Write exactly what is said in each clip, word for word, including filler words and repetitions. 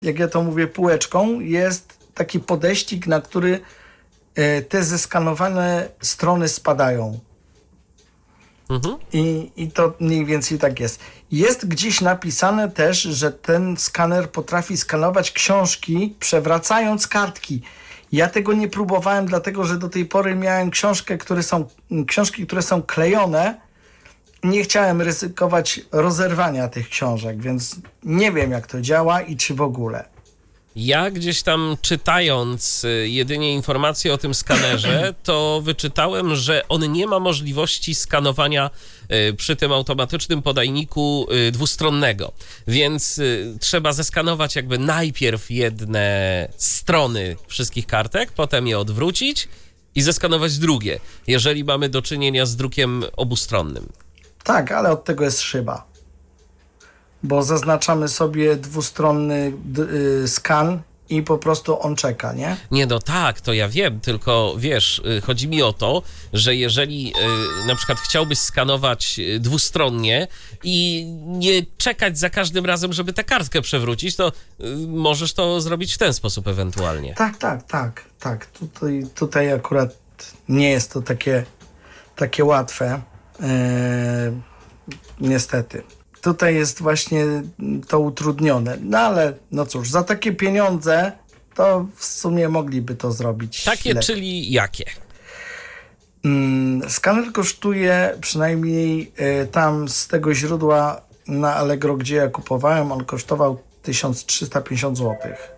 jak ja to mówię, półeczką, jest taki podejścik, na który te zeskanowane strony spadają. Mhm. I, I to mniej więcej tak jest. Jest gdzieś napisane też, że ten skaner potrafi skanować książki, przewracając kartki. Ja tego nie próbowałem, dlatego że do tej pory miałem książkę, które są, książki, które są klejone. Nie chciałem ryzykować rozerwania tych książek, więc nie wiem, jak to działa i czy w ogóle. Ja gdzieś tam czytając jedynie informacje o tym skanerze, to wyczytałem, że on nie ma możliwości skanowania przy tym automatycznym podajniku dwustronnego, więc trzeba zeskanować jakby najpierw jedne strony wszystkich kartek, potem je odwrócić i zeskanować drugie, jeżeli mamy do czynienia z drukiem obustronnym. Tak, ale od tego jest szyba. Bo zaznaczamy sobie dwustronny y, skan i po prostu on czeka, nie? Nie, no tak, to ja wiem, tylko wiesz, chodzi mi o to, że jeżeli y, na przykład chciałbyś skanować dwustronnie i nie czekać za każdym razem, żeby tę kartkę przewrócić, to y, możesz to zrobić w ten sposób ewentualnie. Tak, tak, tak, tak. Tutaj, tutaj akurat nie jest to takie, takie łatwe, yy, niestety. Tutaj jest właśnie to utrudnione. No ale no cóż, za takie pieniądze to w sumie mogliby to zrobić Takie, lepiej. Czyli jakie? Mm, skaner kosztuje przynajmniej y, tam z tego źródła na Allegro, gdzie ja kupowałem, on kosztował tysiąc trzysta pięćdziesiąt złotych.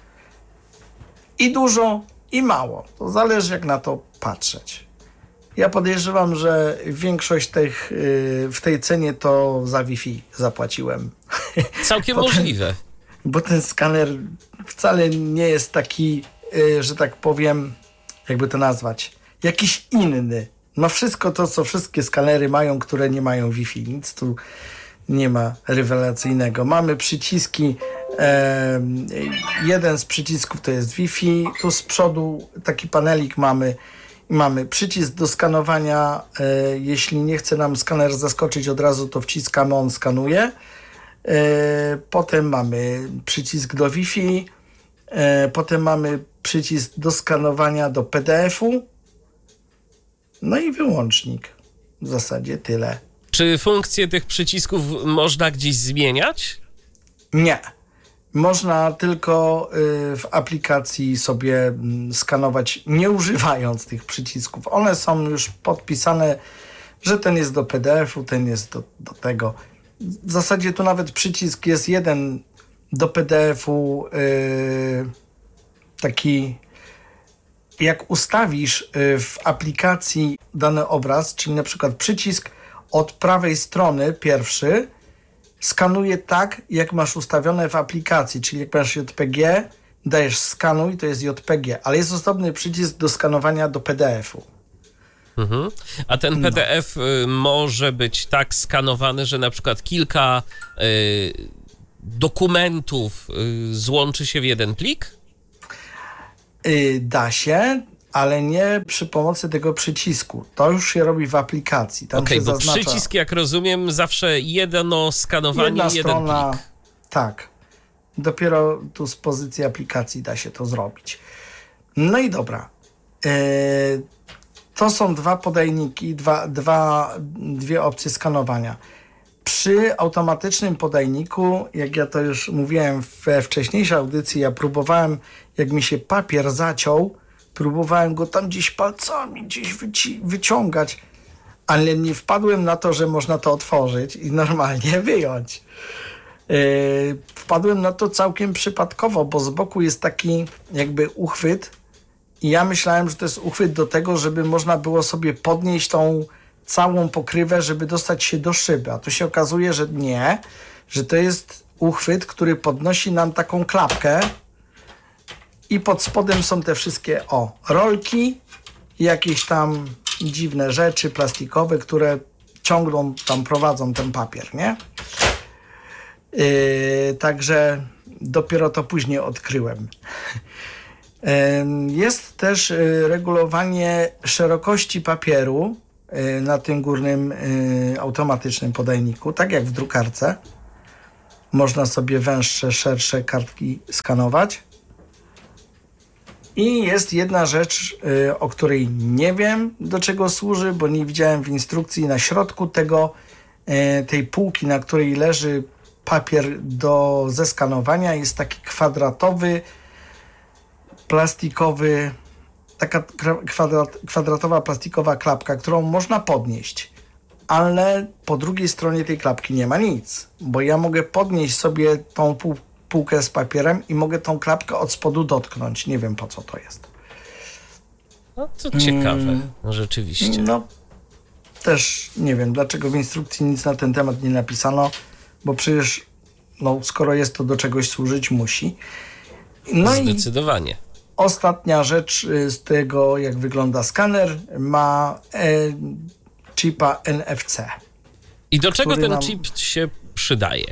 I dużo, i mało. To zależy, jak na to patrzeć. Ja podejrzewam, że większość tych, yy, w tej cenie to za Wi-Fi zapłaciłem. Całkiem możliwe. Ten, bo ten skaner wcale nie jest taki, yy, że tak powiem, jakby to nazwać, jakiś inny. Ma wszystko to, co wszystkie skanery mają, które nie mają Wi-Fi. Nic tu nie ma rewelacyjnego. Mamy przyciski. E, jeden z przycisków to jest Wi-Fi. Tu z przodu taki panelik mamy. Mamy przycisk do skanowania. E, jeśli nie chce nam skaner zaskoczyć od razu, to wciskamy, on skanuje. E, potem mamy przycisk do Wi-Fi. E, potem mamy przycisk do skanowania do P D F-u. No i wyłącznik. W zasadzie tyle. Czy funkcje tych przycisków można gdzieś zmieniać? Nie. Można tylko y, w aplikacji sobie y, skanować, nie używając tych przycisków. One są już podpisane, że ten jest do P D F-u, ten jest do, do tego. W zasadzie tu nawet przycisk jest jeden do P D F-u, y, taki jak ustawisz y, w aplikacji dany obraz, czyli na przykład przycisk od prawej strony pierwszy skanuje tak, jak masz ustawione w aplikacji, czyli jak masz J P G, dajesz skanuj, to jest J P G, ale jest osobny przycisk do skanowania do P D F-u. Mhm. A ten P D F no. może być tak skanowany, że na przykład kilka y, dokumentów y, złączy się w jeden plik? Y, da się, ale nie przy pomocy tego przycisku. To już się robi w aplikacji. Okej, okay, bo zaznacza... przycisk, jak rozumiem, zawsze jedno skanowanie, Jedna jeden strona, plik. Tak. Dopiero tu z pozycji aplikacji da się to zrobić. No i dobra. Yy, to są dwa podajniki, dwa, dwa, dwie opcje skanowania. Przy automatycznym podajniku, jak ja to już mówiłem we wcześniejszej audycji, ja próbowałem, jak mi się papier zaciął, próbowałem go tam gdzieś palcami gdzieś wyci- wyciągać, ale nie wpadłem na to, że można to otworzyć i normalnie wyjąć. Yy, wpadłem na to całkiem przypadkowo, bo z boku jest taki jakby uchwyt i ja myślałem, że to jest uchwyt do tego, żeby można było sobie podnieść tą całą pokrywę, żeby dostać się do szyby. A tu się okazuje, że nie, że to jest uchwyt, który podnosi nam taką klapkę i pod spodem są te wszystkie, o, rolki i jakieś tam dziwne rzeczy plastikowe, które ciągną, tam prowadzą ten papier, nie? Yy, także dopiero to później odkryłem. Yy, jest też yy, regulowanie szerokości papieru yy, na tym górnym yy, automatycznym podajniku, tak jak w drukarce. można sobie węższe, szersze kartki skanować. I jest jedna rzecz, y, o której nie wiem, do czego służy, bo nie widziałem w instrukcji. Na środku tego, y, tej półki, na której leży papier do zeskanowania, jest taki kwadratowy, plastikowy, taka kwadrat, kwadratowa plastikowa klapka, którą można podnieść. Ale po drugiej stronie tej klapki nie ma nic, bo ja mogę podnieść sobie tą pół, półkę z papierem i mogę tą klapkę od spodu dotknąć. Nie wiem, po co to jest. No to ciekawe, mm, rzeczywiście. No, też nie wiem, dlaczego w instrukcji nic na ten temat nie napisano, bo przecież, no, skoro jest to do czegoś służyć, musi. No Zdecydowanie. I ostatnia rzecz z tego, jak wygląda skaner, ma e, chipa N F C. I do czego ten nam... chip się przydaje?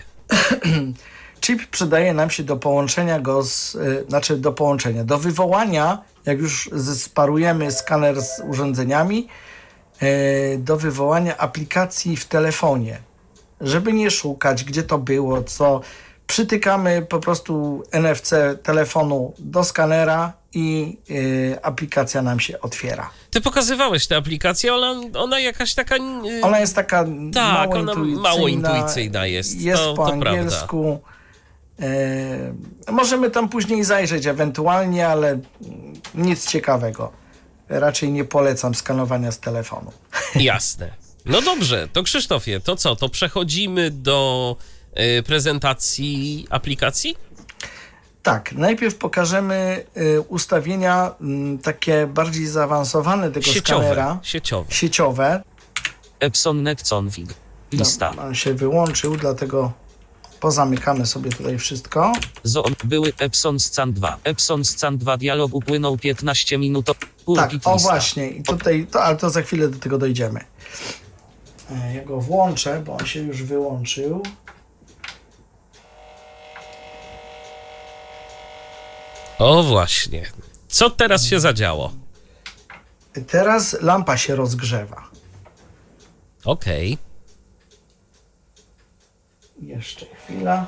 Chip przydaje nam się do połączenia go z, y, znaczy do połączenia, do wywołania, jak już sparujemy skaner z urządzeniami, y, do wywołania aplikacji w telefonie. Żeby nie szukać, gdzie to było, co. Przytykamy po prostu N F C telefonu do skanera i y, aplikacja nam się otwiera. Ty pokazywałeś tę aplikację, ona, ona jakaś taka... Yy... Ona jest taka tak, mało, ona intuicyjna, mało intuicyjna jest. Jest to, po to angielsku. E, możemy tam później zajrzeć ewentualnie, ale nic ciekawego. Raczej nie polecam skanowania z telefonu. Jasne. No dobrze, to Krzysztofie, to co? To przechodzimy do y, prezentacji aplikacji? Tak, najpierw pokażemy y, ustawienia y, takie bardziej zaawansowane tego sieciowe, skanera. Sieciowe. Sieciowe. Epson Net Config. Lista. No, on się wyłączył, dlatego pozamykamy sobie tutaj wszystko. Zo były Epson Scan dwa. Epson Scan dwa dialog upłynął piętnaście minut. Tak, o właśnie. I tutaj, to, ale to za chwilę do tego dojdziemy. Ja go włączę, bo on się już wyłączył. O właśnie. Co teraz się zadziało? Teraz lampa się rozgrzewa. Okej. Okay. Jeszcze chwila.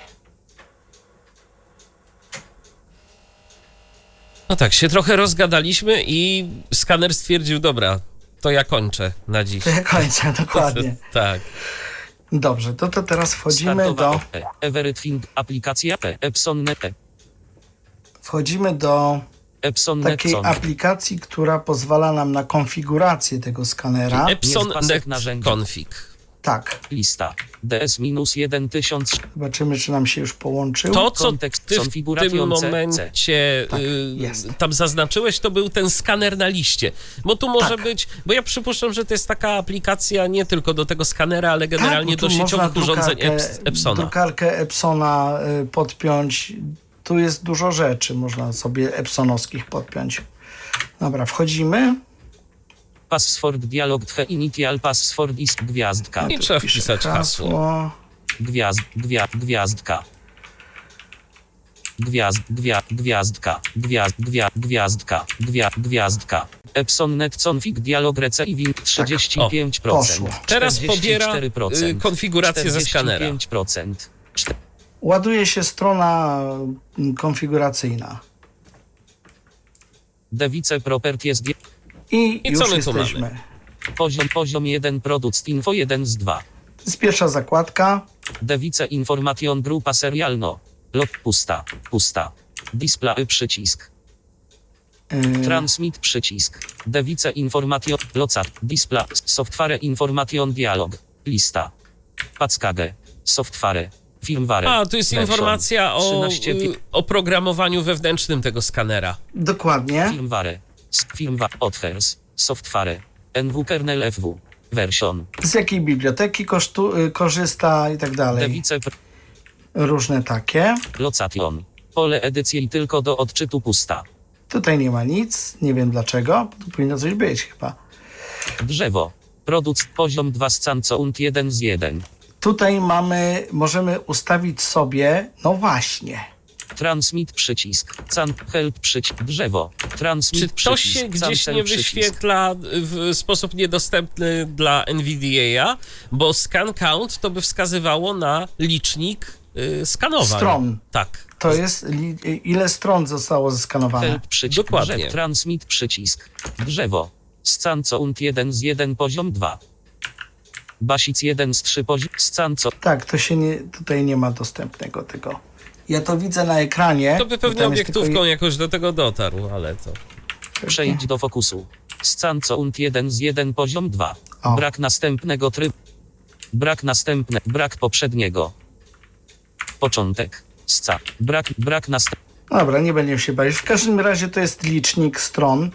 No tak, się trochę rozgadaliśmy i skaner stwierdził, dobra, to ja kończę na dziś. To ja kończę, dokładnie. Tak. Dobrze, to, to teraz wchodzimy Startowa do... Everything, aplikacja Epson Net. Wchodzimy do Epson takiej Net aplikacji, która pozwala nam na konfigurację tego skanera. Epson Net narzędzia. Config. Tak. Lista. D S jeden tysiąc. Zobaczymy, czy nam się już połączył. To, co Kontekst ty w konfiguracji tym C C. momencie Tak, y, jest. tam zaznaczyłeś, to był ten skaner na liście. Bo tu może Tak. być, bo ja przypuszczam, że to jest taka aplikacja nie tylko do tego skanera, ale generalnie Tak, bo do tu można sieciowych urządzeń drukarkę- Eps- Epsona. Drukarkę Epsona y, podpiąć. Tu jest dużo rzeczy, można sobie epsonowskich podpiąć. Dobra, wchodzimy. Password dialog the initial password is gwiazdka. I trzeba Piszę wpisać hasło. Gwiazd, gwia, gwiazdka. Gwiazd, gwia, gwiazdka. Gwiazd, gwia, gwiazdka. Gwia, gwiazdka. Epson Net Config dialog receiving trzydzieści pięć procent. poszło. Teraz pobiera czterdzieści cztery procent. y, konfigurację ze skanera. czterdzieści pięć procent. Ładuje się strona mm, konfiguracyjna. Device Properties. I, I już co my tu jesteśmy. mamy? Poziom, poziom jeden Product Info jeden z dwa. To jest pierwsza zakładka. Device Information Grupa Serialno. Lot pusta, pusta. Display przycisk. Yy, Transmit przycisk. Device Information. Locat. Display. Software Information Dialog. Lista. Package. Software. Firmware. A, tu jest Version. informacja o trzynaście pi- y, oprogramowaniu wewnętrznym tego skanera. dokładnie. Firmware. Firmware. Authors. Software. N W kernel F W. Version. Z jakiej biblioteki kosztu, y, korzysta i tak dalej. Device. Różne takie. Location. Pole edycji tylko do odczytu pusta. Tutaj nie ma nic. Nie wiem dlaczego. Tu powinno coś być chyba. Drzewo. Produkt poziom dwa scanco und jeden z jeden. Tutaj mamy, możemy ustawić sobie, no właśnie. Transmit przycisk. Can help przycisk. Drzewo. Transmit Czy to przycisk. się gdzieś Cancel nie przycisk. wyświetla w sposób niedostępny dla N V D A, bo scan count to by wskazywało na licznik y, skanowań. Stron. Tak. To jest, li, ile stron zostało zeskanowane? Help przycisk. Dokładnie. Drzew, transmit przycisk. Drzewo. Scanco unt jeden z jeden poziom dwa. Basic jeden z trzy poziom. Scanco. Tak, to się nie, tutaj nie ma dostępnego tego. Ja to widzę na ekranie. To by pewnie Tam jest obiektówką tylko- jakoś do tego dotarł, ale to... Przejdź do fokusu. Scanco unt jeden z jeden poziom dwa. O. Brak następnego trybu. Brak następne. Brak poprzedniego. Początek. Sca. Brak, brak następnego. Dobra, nie będziemy się bawić. W każdym razie to jest licznik stron.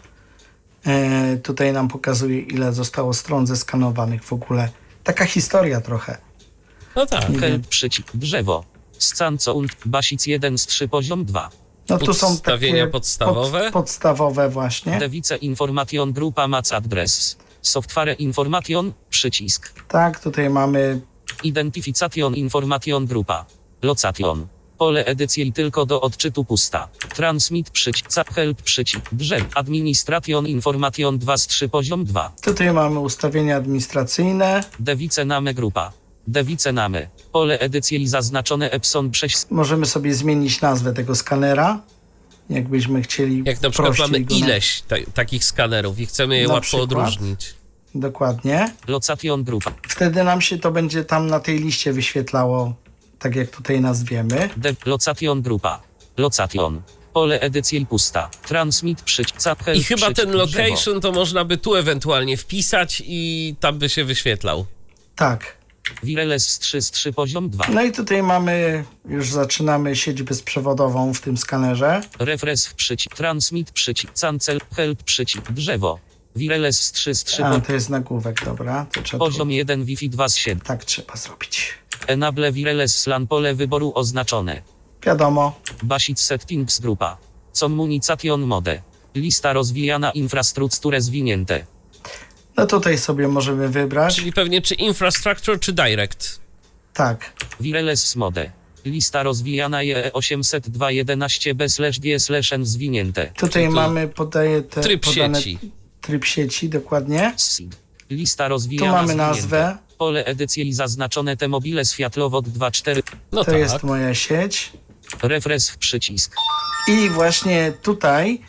E, tutaj nam pokazuje, ile zostało stron zeskanowanych w ogóle. Taka historia trochę. No tak. Help przycisk. Drzewo. Scanco unt. Basic jeden z trzy poziom dwa. No tu są Ustawienia takie podstawowe. Pod, podstawowe właśnie. Device Information Grupa M A C Address. Software Information. Przycisk. Tak, tutaj mamy Identification Information Grupa. Location. Pole edycji tylko do odczytu pusta. Transmit przycisk. Help przycisk. Drzew. Administration Information dwa z trzy poziom dwa. Tutaj mamy ustawienia administracyjne. Device Name Grupa. Device Name. Pole edycji zaznaczone Epson przez. Możemy sobie zmienić nazwę tego skanera, jakbyśmy chcieli. Jak na przykład prościej mamy go na- ileś ta, takich skanerów i chcemy je Na łatwo przykład? odróżnić. Dokładnie. Location Grupa. Wtedy nam się to będzie tam na tej liście wyświetlało, tak jak tutaj nazwiemy. De Location Grupa. Location. Pole edycji pusta. Transmit przycisk. Help I chyba przycisk. ten Drzewo. location to można by tu ewentualnie wpisać i tam by się wyświetlał. Tak. Wireless z trzy z trzy poziom dwa. No i tutaj mamy, już zaczynamy sieć bezprzewodową w tym skanerze. Refresh przycisk. Transmit przycisk. Cancel. Help przycisk. Drzewo. Wireless z trzy z trzy A, poziom. to jest nagłówek, dobra. To trzeba tu, Poziom jeden Wi-Fi dwa z siedem. tak trzeba zrobić. Enable wireless slan pole wyboru oznaczone. Wiadomo. Basic settings grupa. Communication mode. Lista rozwijana infrastrukturę zwinięte. No tutaj sobie możemy wybrać. Czyli pewnie czy infrastructure, czy direct. Tak. Wireless mode. Lista rozwijana E E osiemset dwa jedenaście B slash G slash N zwinięte. Tutaj Czyli tu mamy podaje te tryb podane sieci. tryb sieci, dokładnie. S I D. Lista rozwijana Tu mamy zwinięte. nazwę. Pole edycji zaznaczone T-mobile światłowod dwa cztery. No To tak. jest moja sieć. Refresh przycisk. I właśnie tutaj,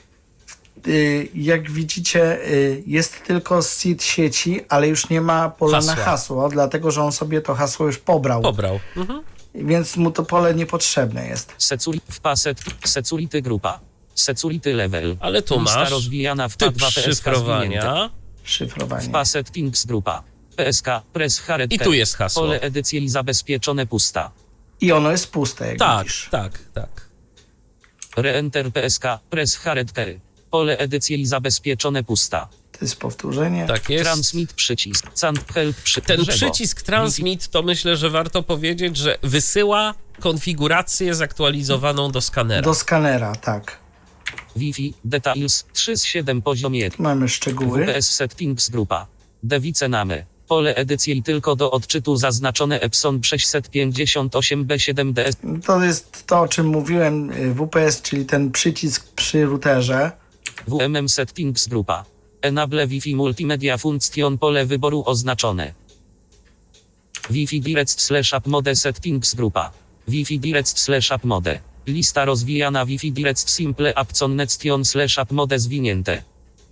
y, jak widzicie, y, jest tylko seed sieci, ale już nie ma pola na Hasła. hasło, dlatego że on sobie to hasło już pobrał. Pobrał. Mhm. Więc mu to pole niepotrzebne jest. Security w paset. Security grupa. Security level. Ale tu Lista masz rozwijana w typ P dwa P S K zwinięte. szyfrowania. Szyfrowanie. Paset Things grupa. P S K. Press Hared. I tu jest hasło. Pole edycji zabezpieczone pusta. I ono jest puste, jak Tak, widzisz. tak, tak. Reenter P S K. Press Hared. Pole edycji zabezpieczone pusta. To jest powtórzenie. Tak jest. Transmit przycisk. Can help przy Ten drzewo. przycisk transmit to myślę, że warto powiedzieć, że wysyła konfigurację zaktualizowaną do skanera. Do skanera, tak. Wi-Fi. Details. trzy z siedem poziom jeden. Mamy szczegóły. W P S Settings grupa. Device Name. Pole edycji tylko do odczytu zaznaczone Epson sześćset pięćdziesiąt osiem B siedem D S. To jest to, o czym mówiłem, y, W P S, czyli ten przycisk przy routerze. W M M Settings grupa. Enable Wi-Fi Multimedia Function pole wyboru oznaczone. Wi-Fi Direct slash App Mode Settings grupa. Wi-Fi Direct slash App Mode. Lista rozwijana Wi-Fi Direct Simple App Connection slash App Mode zwinięte.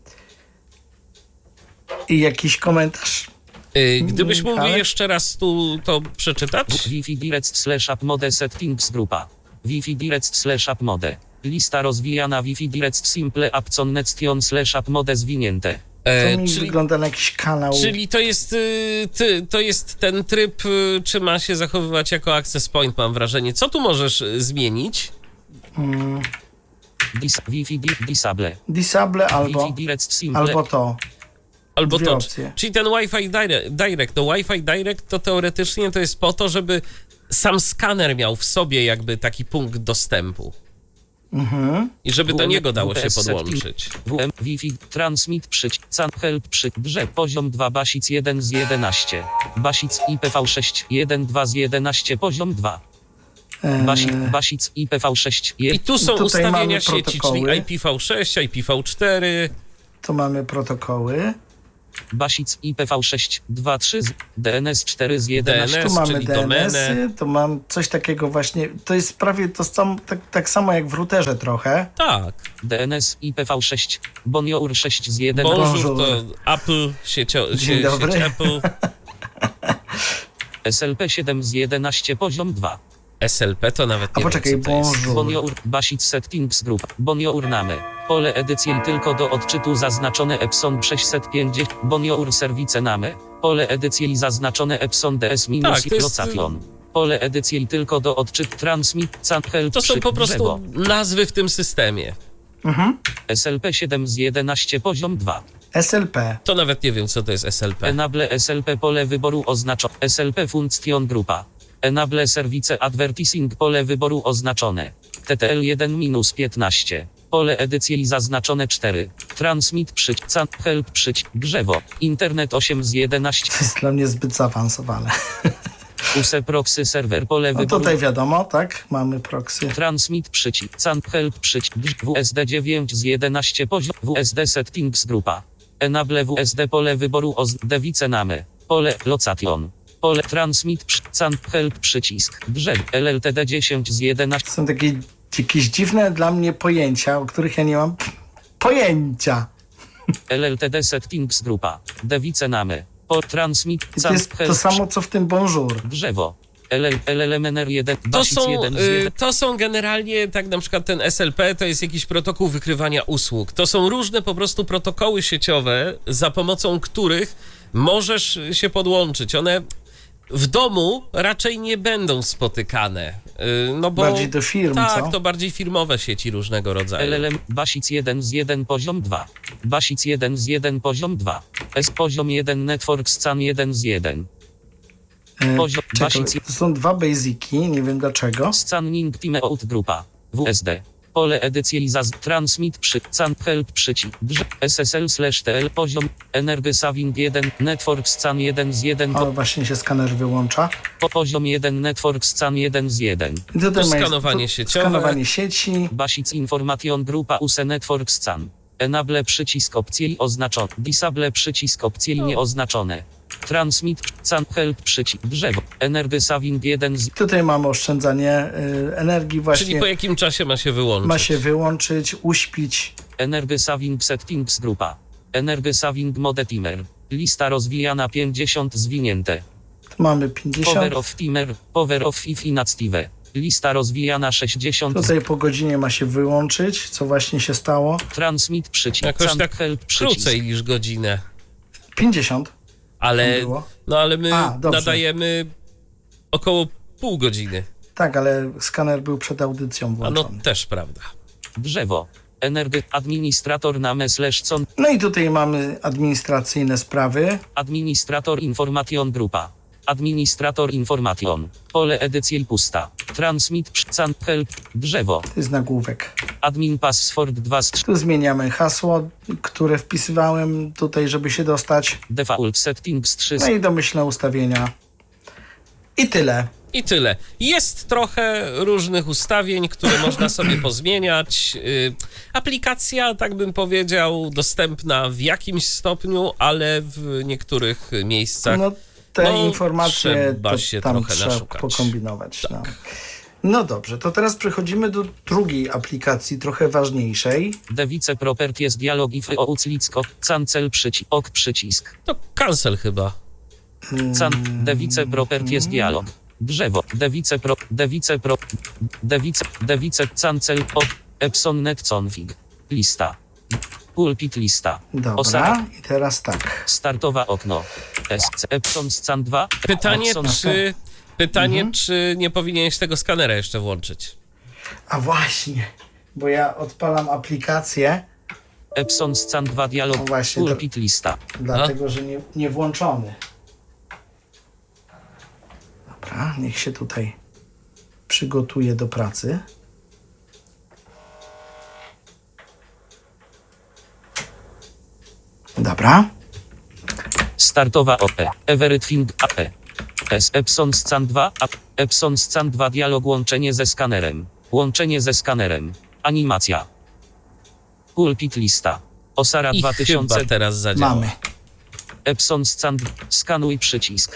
I jakiś komentarz. Y, Gdybyś mógł Ale- jeszcze raz tu to przeczytać? Wi-Fi Direct slash App Mode Settings grupa. Wi-Fi Direct slash App Mode. Lista rozwijana Wi-Fi Direct Simple App Connection slash App Mode zwinięte. To E, mi czyli, wygląda na jakiś kanał. czyli to jest, y, ty, to jest ten tryb, y, czy ma się zachowywać jako access point, mam wrażenie. Co tu możesz y, zmienić? Mm, Dis Wi-Fi di Disable. disable albo, Wi-Fi Direct Simple. albo to. Albo Dwie to. opcje. Czyli ten Wi-Fi Direct, direct. No Wi-Fi Direct to teoretycznie to jest po to, żeby sam skaner miał w sobie jakby taki punkt dostępu. Mhm. I żeby do niego dało się W P S podłączyć. W M Wi-Fi Transmit przycisk Can help przy drze poziom dwa Basic jeden z jedenaście. Basic I P V sześć jeden dwa z jedenaście poziom dwa. E, Basic Basic I P V sześć I jeden. tu są Tutaj ustawienia mamy sieci, czyli protokoły. I P V sześć, I P V cztery. Tu mamy protokoły. Basic I P v sześć dwa trzy z D N S cztery z jedenaście. D N S, Tu mamy czyli D N S-y, domenę. tu mam coś takiego właśnie, to jest prawie to sam, tak, tak samo jak w routerze trochę. Tak. D N S I P v sześć Bonjour sześć z jeden. Bonjour Bonjour. to Apple, siecio, Dzień sie, dobry. sieć Apple. S L P siedem z jedenaście poziom dwa. S L P to nawet A nie poczekaj, wiem, co to jest. bonjour. Bonjour Basic Settings Group. Bonjour name. Pole edycji tylko do odczytu zaznaczone Epson sześćset pięćdziesiąt. Bonjour serwice name. Pole edycji zaznaczone Epson D S minus Tak, to jest- Location. Pole edycji tylko do odczytu transmit can help To są przy po prostu drzewo. nazwy w tym systemie. Mhm. S L P siedem z jedenaście poziom dwa. S L P. To nawet nie wiem, co to jest S L P. Enable S L P pole wyboru oznaczone. S L P Function Grupa. Enable Service Advertising pole wyboru oznaczone. T T L jeden minus piętnaście. Pole edycji zaznaczone cztery. Transmit przycisk. Can help przycisk. Drzewo. Internet osiem z jedenaście. To jest dla mnie zbyt zaawansowane. U S E Proxy Server pole No wyboru. tutaj wiadomo, tak? Mamy proxy. Transmit przycisk. Can help przycisk. W S D dziewięć z jedenaście poziom. W S D Settings Grupa. Enable W S D pole wyboru oz. Device name. Pole Location. Pole Transmit przy- Can help przycisk. Drzew. L L T D dziesięć z jedenaście. Są takie jakieś dziwne dla mnie pojęcia, o których ja nie mam pojęcia. L L T D Settings Grupa. Device name. Pole Transmit I to Can jest to help samo, co w tym bonjour. Drzewo. L L M N R jeden. To Basic są, jeden z y, jeden. to są generalnie, tak na przykład ten S L P to jest jakiś protokół wykrywania usług. To są różne po prostu protokoły sieciowe, za pomocą których możesz się podłączyć. One w domu raczej nie będą spotykane. y, No bo, Bardziej do firm, tak, co? to bardziej firmowe sieci różnego rodzaju. L L M Basic jeden z jeden poziom dwa. Basic jeden z jeden poziom dwa. S poziom jeden Network Scan jeden z jeden. E, Poziom czekaj, Basic to są dwa basiki, nie wiem dlaczego. Scanning Time Out Grupa. W S D. Pole edycji zaz Transmit przy Can help przycisk. Drze S S L slash T L poziom Energy Saving jeden Network Scan jeden z jeden. O, właśnie się skaner wyłącza. Po poziom jeden Network Scan jeden z jeden. I tutaj Tu ma- skanowanie tu sieciowe. Skanowanie sieci. Basic Information Grupa U S E Network Scan. Enable przycisk opcji oznaczone. Disable przycisk opcji nieoznaczone. Transmit Can help przycisk. Drzewo. Energy Saving jeden z Tutaj mamy oszczędzanie y, energii Czyli właśnie. po jakim czasie ma się wyłączyć? Ma się wyłączyć, uśpić. Energy Saving Settings Grupa. Energy Saving Mode Timer. Lista rozwijana pięćdziesiąt zwinięte. Tu mamy Power pięćdziesiąt. of Timer. Power of if inactive. Lista rozwijana sześćdziesiąt. Tutaj po godzinie ma się wyłączyć, co właśnie się stało. Transmit przycisk. Jakoś Can tak help przycisk. krócej niż godzinę. pięćdziesiąt. Ale, Tam było? no ale my A, dobrze. nadajemy około pół godziny. Tak, ale skaner był przed audycją A no włączony. też prawda. Drzewo. Energy Administrator name slash con. No i tutaj mamy administracyjne sprawy. Administrator Information Grupa. Administrator Information. Pole edycji pusta. Transmit Can help. Drzewo. To jest nagłówek. Admin password dwa z Tu zmieniamy hasło, które wpisywałem tutaj, żeby się dostać. Default settings trzy z No i domyślne ustawienia. I tyle. I tyle. Jest trochę różnych ustawień, które można sobie pozmieniać. Y, Aplikacja, tak bym powiedział, dostępna w jakimś stopniu, ale w niektórych miejscach. No te No, informacje trzeba to się tam trochę trzeba naszukać. pokombinować. No. no dobrze, to teraz przechodzimy do drugiej aplikacji, trochę ważniejszej. Device Properties Dialog if o uclicko. Cancel przycisk. Ok przycisk. To cancel chyba. Can. Device Properties Dialog. Drzewo. Device Pro. Device Pro. Device. Device. Cancel. Ok. Epson Net Config. Lista. Pulpit lista. Dobra, Osara. i teraz tak. Startowa okno. S C Epson Scan dwa. Pytanie, Epson czy, pytanie Mhm. czy nie powinieneś tego skanera jeszcze włączyć? A właśnie, bo ja odpalam aplikację, Epson Scan dwa dialog. No właśnie, Pulpit lista. dlatego że nie, nie włączony. Dobra, niech się tutaj przygotuje do pracy. Dobra. Startowa O P. Everything A P. S Epson Scan dwa. A Epson Scan dwa dialog łączenie ze skanerem. Łączenie ze skanerem. Animacja. Pulpit lista. Osara I dwa tysiące. chyba teraz zadziała. Mamy. Epson Scan. Skanuj przycisk.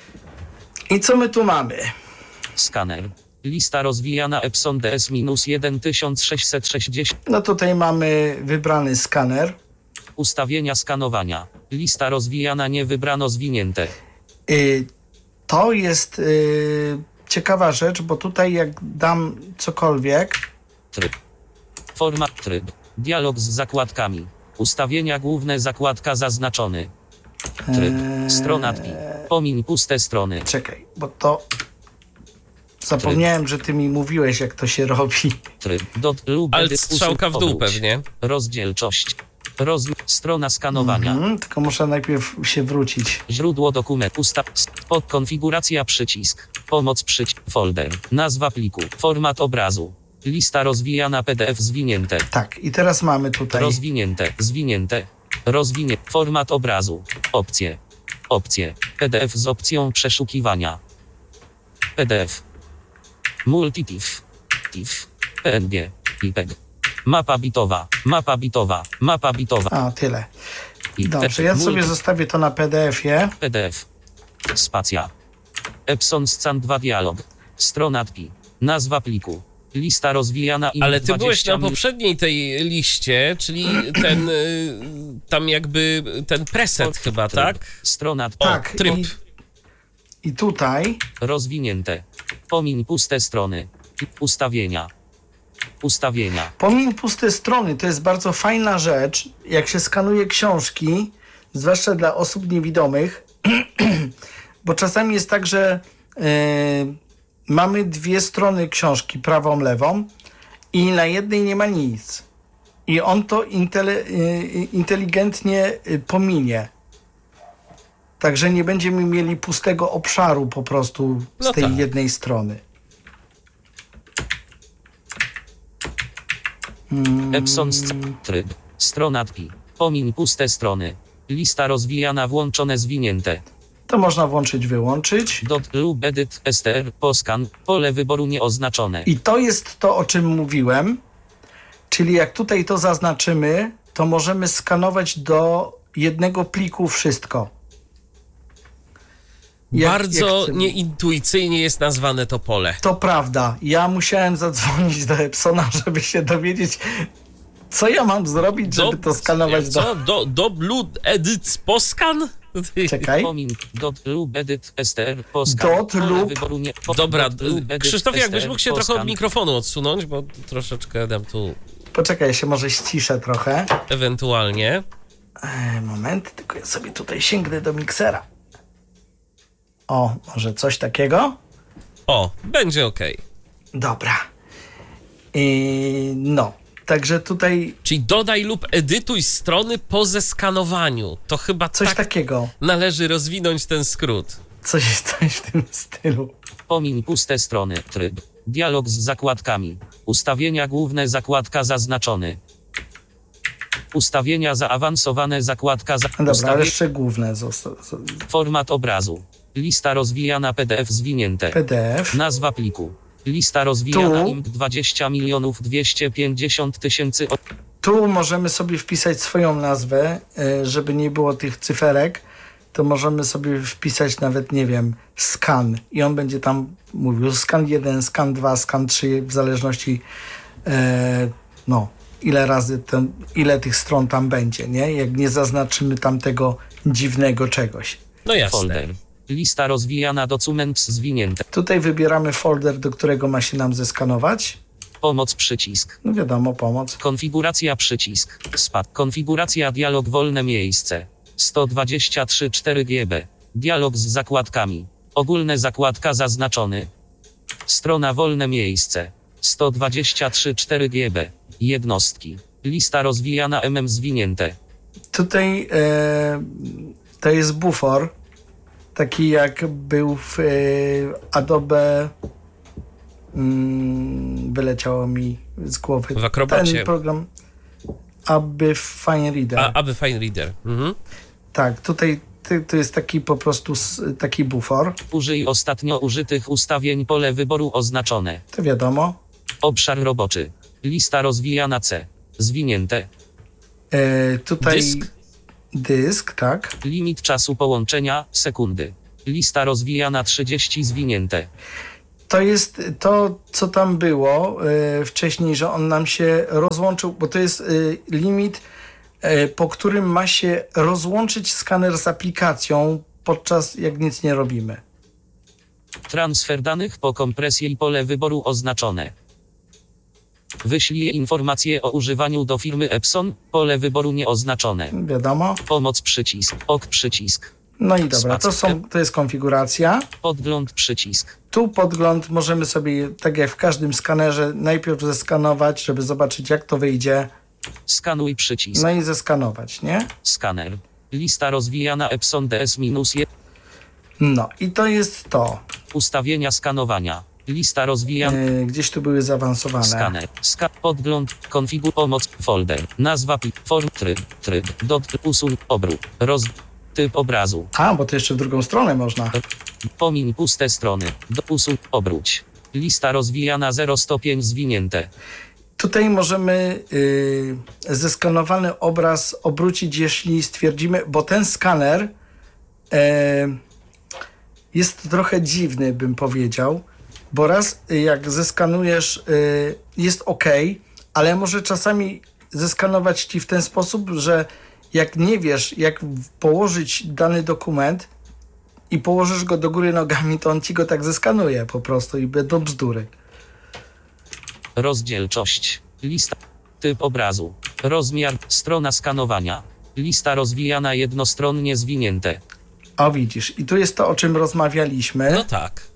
I co my tu mamy? Skaner. Lista rozwijana Epson D S jeden sześćset sześćdziesiąt. No tutaj mamy wybrany skaner. Ustawienia skanowania. Lista rozwijana nie wybrano zwinięte. Y, to jest y, ciekawa rzecz, bo tutaj jak dam cokolwiek, Tryb. Format tryb. Dialog z zakładkami. Ustawienia główne zakładka zaznaczony. Tryb. Strona T P I. Pomiń puste strony. czekaj, bo to zapomniałem, że ty mi mówiłeś, jak to się robi. Tryb. Dot lub Alt edit strzałka w usuń, dół obróć. pewnie. Rozdzielczość. Roz... Strona skanowania. Mhm, tylko muszę najpierw się wrócić. Źródło dokumentu. Ustaw. Pod konfiguracja przycisk. Pomoc przycisk. Folder. Nazwa pliku. Format obrazu. Lista rozwijana P D F zwinięte. Tak, i teraz mamy tutaj. Rozwinięte. Zwinięte. Rozwinie. Format obrazu. Opcje. Opcje. P D F z opcją przeszukiwania. P D F. Multitif. T I F. P N G. I P G. Mapa bitowa. Mapa bitowa. Mapa bitowa. A, tyle. I Dobrze, ja sobie multi- zostawię to na P D F-ie. P D F. Spacja. Epson Scan dwa dialog. Strona T P I. Nazwa pliku. Lista rozwijana i Ale ty byłeś dwadzieścia na mil- poprzedniej tej liście, czyli ten y, tam jakby ten preset chyba, tryb. tak? Strona T P I. Tak, tryb. i, i tutaj Rozwinięte. Pomiń puste strony. Ustawienia. Ustawienia. pomiń puste strony, to jest bardzo fajna rzecz, jak się skanuje książki, zwłaszcza dla osób niewidomych, bo czasami jest tak, że e, mamy dwie strony książki, prawą, lewą i na jednej nie ma nic. I on to intele, e, inteligentnie e, pominie. Także nie będziemy mieli pustego obszaru po prostu z No tej tak. jednej strony. Epson Scan. Tryb. Strona T P I. Pomiń puste strony. Lista rozwijana włączone zwinięte. To można włączyć, wyłączyć. Dot lub edit str poskan. Pole wyboru nieoznaczone. I to jest to, o czym mówiłem. Czyli jak tutaj to zaznaczymy, to możemy skanować do jednego pliku wszystko. Jak- Bardzo jak chcemy. nieintuicyjnie jest nazwane to pole. To prawda. Ja musiałem zadzwonić do Epsona, żeby się dowiedzieć, co ja mam zrobić, żeby to skanować do... Co? Do, do blood edit poskan? Czekaj. Pomiń. Dot lub edit str poskan. Dot Pole lub- wyboru nie... po- Dobra, dot lub edit Krzysztof, jakbyś str mógł się trochę od poskan. mikrofonu odsunąć, bo troszeczkę dam tu Poczekaj, ja się może ściszę trochę. ewentualnie. E, moment, tylko ja sobie tutaj sięgnę do miksera. O, może coś takiego? O, będzie okej. Dobra. I no, także tutaj Czyli dodaj lub edytuj strony po zeskanowaniu. To chyba coś tak takiego. należy rozwinąć ten skrót. Coś, coś w tym stylu. Pomiń puste strony. Tryb. Dialog z zakładkami. Ustawienia główne zakładka zaznaczony. Ustawienia zaawansowane zakładka za... No dobra, ustawie- ale jeszcze główne zosta- zo- Format obrazu. Lista rozwijana P D F zwinięte. P D F. Nazwa pliku. Lista rozwijana Tu. I M P dwadzieścia milionów dwieście pięćdziesiąt tysięcy. o- Tu możemy sobie wpisać swoją nazwę, e, żeby nie było tych cyferek, to możemy sobie wpisać nawet, nie wiem, skan i on będzie tam mówił skan jeden, skan dwa, skan trzy, w zależności e, no, ile razy ten, ile tych stron tam będzie, nie? Jak nie zaznaczymy tam tego dziwnego czegoś. No jasne. Folder. Lista rozwijana documents zwinięte. Tutaj wybieramy folder, do którego ma się nam zeskanować. Pomoc przycisk. No wiadomo, pomoc. Konfiguracja przycisk. Spad. Konfiguracja dialog wolne miejsce. sto dwadzieścia trzy cztery giga. Dialog z zakładkami. Ogólne zakładka zaznaczony. Strona wolne miejsce. sto dwadzieścia trzy cztery giga. Jednostki. Lista rozwijana M M zwinięte. Tutaj e, to jest bufor, taki jak był w e, Adobe, mm, wyleciało mi z głowy. W Acrobacie. Ten program Aby Fine Reader. A, aby Fine Reader. Mhm. Tak, tutaj ty, to jest taki po prostu s- taki bufor, Użyj ostatnio użytych ustawień pole wyboru oznaczone. to wiadomo. Obszar roboczy. Lista rozwijana C. Zwinięte. E, tutaj Dysk? dysk, tak. Limit czasu połączenia sekundy. Lista rozwijana trzydzieści zwinięte. To jest to, co tam było y, wcześniej, że on nam się rozłączył, bo to jest y, limit, y, po którym ma się rozłączyć skaner z aplikacją, podczas jak nic nie robimy. Transfer danych po kompresji i pole wyboru oznaczone. Wyślij informacje o używaniu do firmy Epson, pole wyboru nieoznaczone. Wiadomo. Pomoc przycisk, ok przycisk. No i dobra, to, są, to jest konfiguracja. Podgląd przycisk. Tu podgląd możemy sobie, tak jak w każdym skanerze, najpierw zeskanować, żeby zobaczyć, jak to wyjdzie. Skanuj przycisk. No i zeskanować, nie? Skaner. Lista rozwijana Epson D S jeden. No i to jest to. Ustawienia skanowania. Lista rozwijana. Yy, gdzieś tu były zaawansowane. Skaner. Ska podgląd. Konfigur. Pomoc. Folder. Nazwa plik. Form. Tryb. Tryb. Dot. Usuń. Obrót. Roz. Typ obrazu. A, bo to jeszcze w drugą stronę można. Pomiń puste strony. Do usuń. Obróć. Lista rozwijana zero stopień zwinięte. Tutaj możemy yy, zeskanowany obraz obrócić, jeśli stwierdzimy, bo ten skaner yy, jest trochę dziwny, bym powiedział, bo raz jak zeskanujesz, yy, jest ok, ale może czasami zeskanować ci w ten sposób, że jak nie wiesz, jak położyć dany dokument i położysz go do góry nogami, to on ci go tak zeskanuje po prostu i będą bzdury. Rozdzielczość. Lista. Typ obrazu. Rozmiar. Strona skanowania. Lista rozwijana jednostronnie zwinięte. O, widzisz. I tu jest to, o czym rozmawialiśmy. No tak.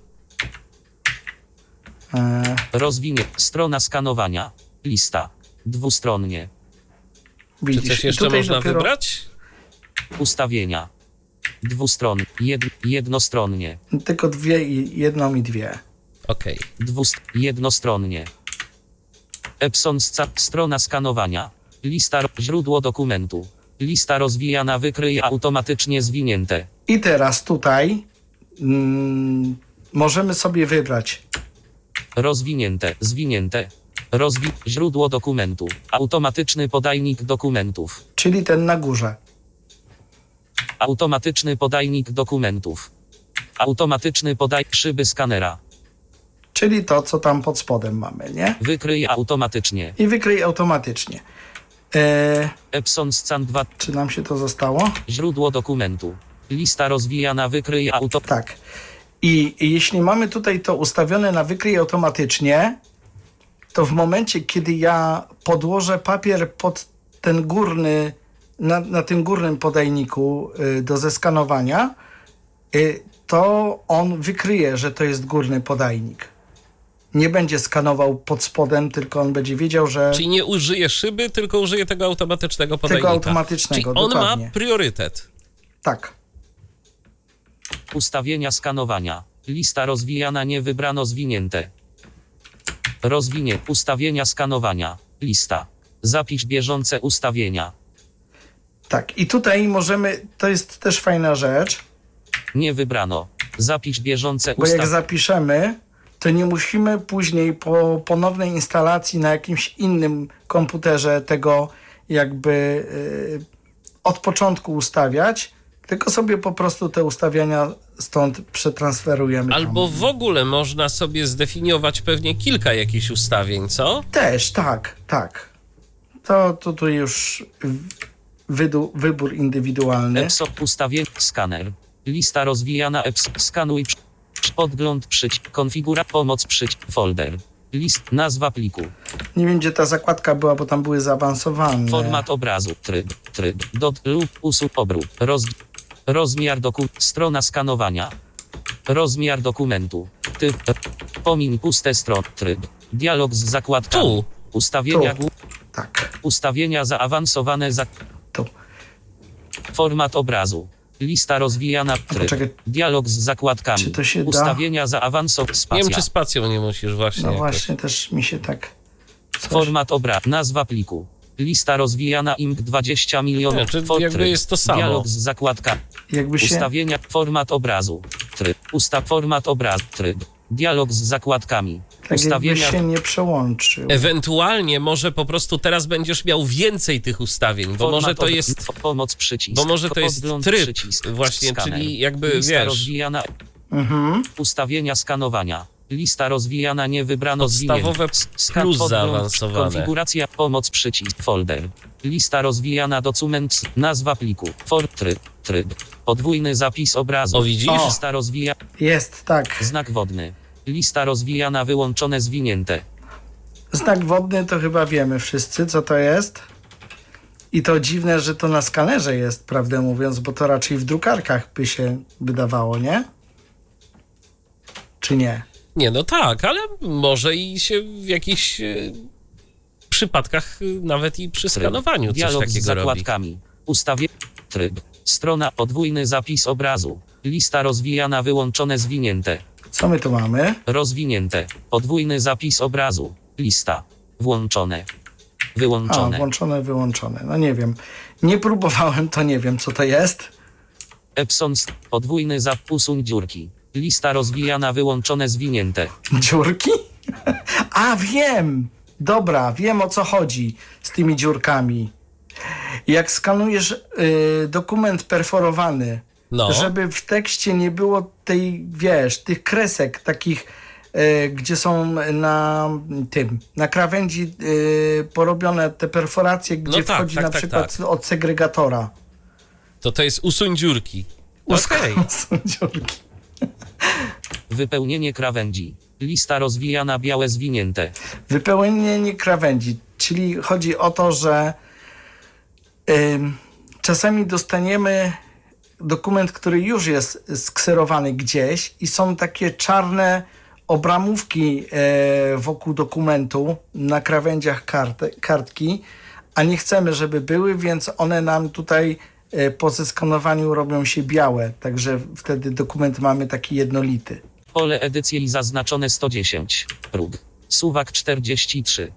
E, Rozwinie. Strona skanowania. Lista. Dwustronnie. widzisz. Czy coś I jeszcze tutaj można dopiero wybrać? Ustawienia. Dwustronnie. Jed, jednostronnie. Tylko dwie i jedną i dwie. Okej. Dwust, jednostronnie. Epson sca, strona skanowania. Lista, źródło dokumentu. Lista rozwijana wykryj automatycznie zwinięte. I teraz tutaj mm, możemy sobie wybrać. Rozwinięte, zwinięte. Rozwi, źródło dokumentu. Automatyczny podajnik dokumentów. Czyli ten na górze. Automatyczny podajnik dokumentów. Automatyczny podaj szyby skanera. Czyli to, co tam pod spodem mamy, nie? Wykryj automatycznie. I wykryj automatycznie. E, Epson Scan dwa. czy nam się to zostało? Źródło dokumentu. Lista rozwijana wykryj auto. Tak. I, I jeśli mamy tutaj to ustawione na wykryj automatycznie, to w momencie, kiedy ja podłożę papier pod ten górny, na, na tym górnym podajniku y, do zeskanowania, y, to on wykryje, że to jest górny podajnik. Nie będzie skanował pod spodem, tylko on będzie wiedział, że Czyli nie użyje szyby, tylko użyje tego automatycznego podajnika. tego automatycznego. Czyli on dokładnie. ma priorytet. Tak. Ustawienia skanowania. Lista rozwijana nie wybrano zwinięte. Rozwinie. Ustawienia skanowania. Lista. Zapisz bieżące ustawienia. Tak. I tutaj możemy, to jest też fajna rzecz, Nie wybrano. Zapisz bieżące bo jak ustawienia. zapiszemy, to nie musimy później po ponownej instalacji na jakimś innym komputerze tego jakby y, od początku ustawiać, tylko sobie po prostu te ustawienia stąd przetransferujemy. Albo tam. w ogóle można sobie zdefiniować pewnie kilka jakichś ustawień, co? Też, tak, tak. To, to tu już wydu, wybór indywidualny. Epson. Ustawień. Skaner. Lista rozwijana. Epson. Skanuj. Podgląd przycisk. Konfigura. Pomoc przycisk. Folder. List. Nazwa pliku. Nie wiem, gdzie ta zakładka była, bo tam były zaawansowane. Format obrazu. Tryb. Tryb. Dot lub usuń obrót. Roz, rozmiar dokumentu. Strona skanowania. Rozmiar dokumentu. Typ. Pomiń puste strony. Tryb. Dialog z zakładkami. Tu. Ustawienia. Tu. Tak, Ustawienia zaawansowane. Za, tu. format obrazu. Lista rozwijana. Tryb. poczekaj. Dialog z zakładkami. Czy to się da? Ustawienia zaawansowane. Nie wiem, Spacja. czy spacją nie musisz właśnie. No jakoś. właśnie, też mi się tak... Coś... Format obrazu. Nazwa pliku. Lista rozwijana. I M G dwadzieścia milionów. Znaczy, For- jakby tryb. jest to samo. Dialog z zakładkami. Jakby się... Ustawienia. Format obrazu. Tryb. Ustaw format obrazu. Tryb. Dialog z zakładkami. Tak Ustawienia- jakby się nie przełączył. Ewentualnie może po prostu teraz będziesz miał więcej tych ustawień, bo Format może to ob- jest, Pomoc przycisk. bo może to jest Podgląd tryb przycisk. właśnie, Skaner. czyli jakby, Lista wiesz, rozwijana. Mhm. Ustawienia skanowania. Lista rozwijana nie wybrano Podstawowe zwinięte. S- skan- plus podgląd, zaawansowane. Konfiguracja pomoc przycisk folder. Lista rozwijana documents. Nazwa pliku. For tryb. Tryb. Podwójny zapis obrazu. O, widzisz? O. Lista rozwija. Jest, tak. Znak wodny. Lista rozwijana wyłączone zwinięte. Znak wodny to chyba wiemy wszyscy, co to jest. I to dziwne, że to na skanerze jest, prawdę mówiąc, bo to raczej w drukarkach by się wydawało, nie? Czy nie? Nie, no tak, ale może i się w jakichś e, przypadkach e, nawet i przy Tryb. skanowaniu coś Dialog z takiego robi. zakładkami. Ustawie. Tryb. Strona. Podwójny zapis obrazu. Lista rozwijana wyłączone zwinięte. Co my tu mamy? Rozwinięte. Podwójny zapis obrazu. Lista. Włączone. A, Wyłączone. włączone, wyłączone. No nie wiem. Nie próbowałem, to nie wiem, co to jest. Epson. Podwójny zap. Usuń dziurki. Lista rozwijana wyłączone zwinięte. Dziurki? A, wiem! Dobra, wiem, o co chodzi z tymi dziurkami. Jak skanujesz y, dokument perforowany, No, żeby w tekście nie było tej, wiesz, tych kresek takich, y, gdzie są na tym, na krawędzi y, porobione te perforacje, gdzie No tak, wchodzi tak, na tak, przykład tak. od segregatora. to to jest usuń dziurki. Okej. Są dziurki. Wypełnienie krawędzi. Lista rozwijana białe zwinięte. Wypełnienie krawędzi, czyli chodzi o to, że ym, czasami dostaniemy dokument, który już jest skserowany gdzieś i są takie czarne obramówki e, wokół dokumentu na krawędziach karty, kartki, a nie chcemy, żeby były, więc one nam tutaj e, po zeskanowaniu robią się białe, także wtedy dokument mamy taki jednolity. Pole edycji zaznaczone sto dziesięć. Próg. Suwak czterdzieści trzy.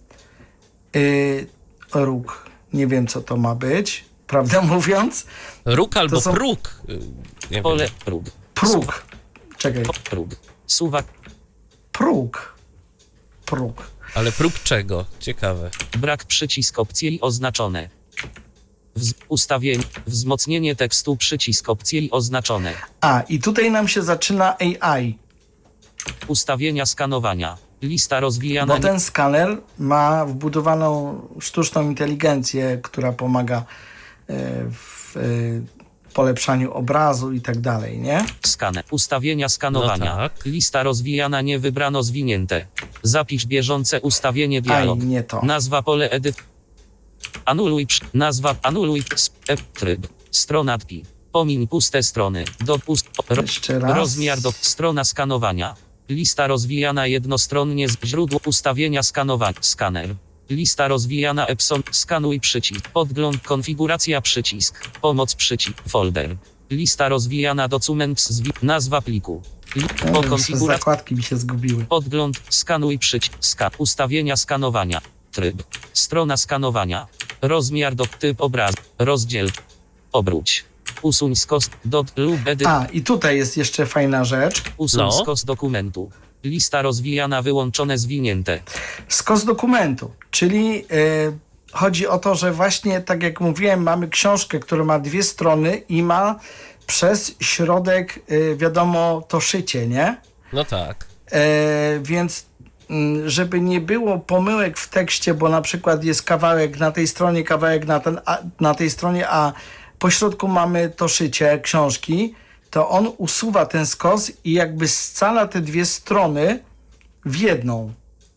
Yy, róg. Nie wiem, co to ma być, prawdę mówiąc. Róg albo są- próg. y, Nie Pole. wiem. Próg. Próg. Czekaj. Suwak, próg. Suwak. Próg. Próg. Ale próg czego? Ciekawe. Brak przycisk opcji oznaczone. Wz- ustawienie. Wzmocnienie tekstu przycisk opcji oznaczone. A, i tutaj nam się zaczyna A I, Ustawienia skanowania. Lista rozwijana. bo ten skaner ma wbudowaną sztuczną inteligencję, która pomaga e, w e, polepszaniu obrazu i tak dalej, nie? Skaner. Ustawienia skanowania. No tak. Lista rozwijana nie wybrano zwinięte. Zapisz bieżące ustawienie Aj, dialog. nie to. Nazwa pole edyt. Anuluj. przy- Nazwa. Anuluj. Sp- tryb. Strona T P I. Pomiń puste strony. Dopust. Ro, Jeszcze raz. rozmiar do. Strona skanowania. Lista rozwijana jednostronnie z źródło ustawienia skanowania. Skaner. Lista rozwijana Epson. Skanuj przycisk. Podgląd. Konfiguracja przycisk. Pomoc przycisk. Folder. Lista rozwijana documents. Zwi- nazwa pliku. Li- Nie po wiem, jeszcze konfiguracji. zakładki mi się zgubiły. Podgląd, skanuj przycisk, ska, ustawienia skanowania, tryb, strona skanowania, rozmiar do, typ obrazu, rozdziel, obróć, usuń skos, dot lub edyt, A, i tutaj jest jeszcze fajna rzecz. usuń No. skos dokumentu, lista rozwijana wyłączone zwinięte, Skos dokumentu, czyli e, chodzi o to, że właśnie tak jak mówiłem, mamy książkę, która ma dwie strony i ma przez środek, e, wiadomo, to szycie, nie? No tak. E, więc mm, żeby nie było pomyłek w tekście, bo na przykład jest kawałek na tej stronie, kawałek na, ten, a, na tej stronie, a po środku mamy to szycie książki, to on usuwa ten skos i jakby scala te dwie strony w jedną.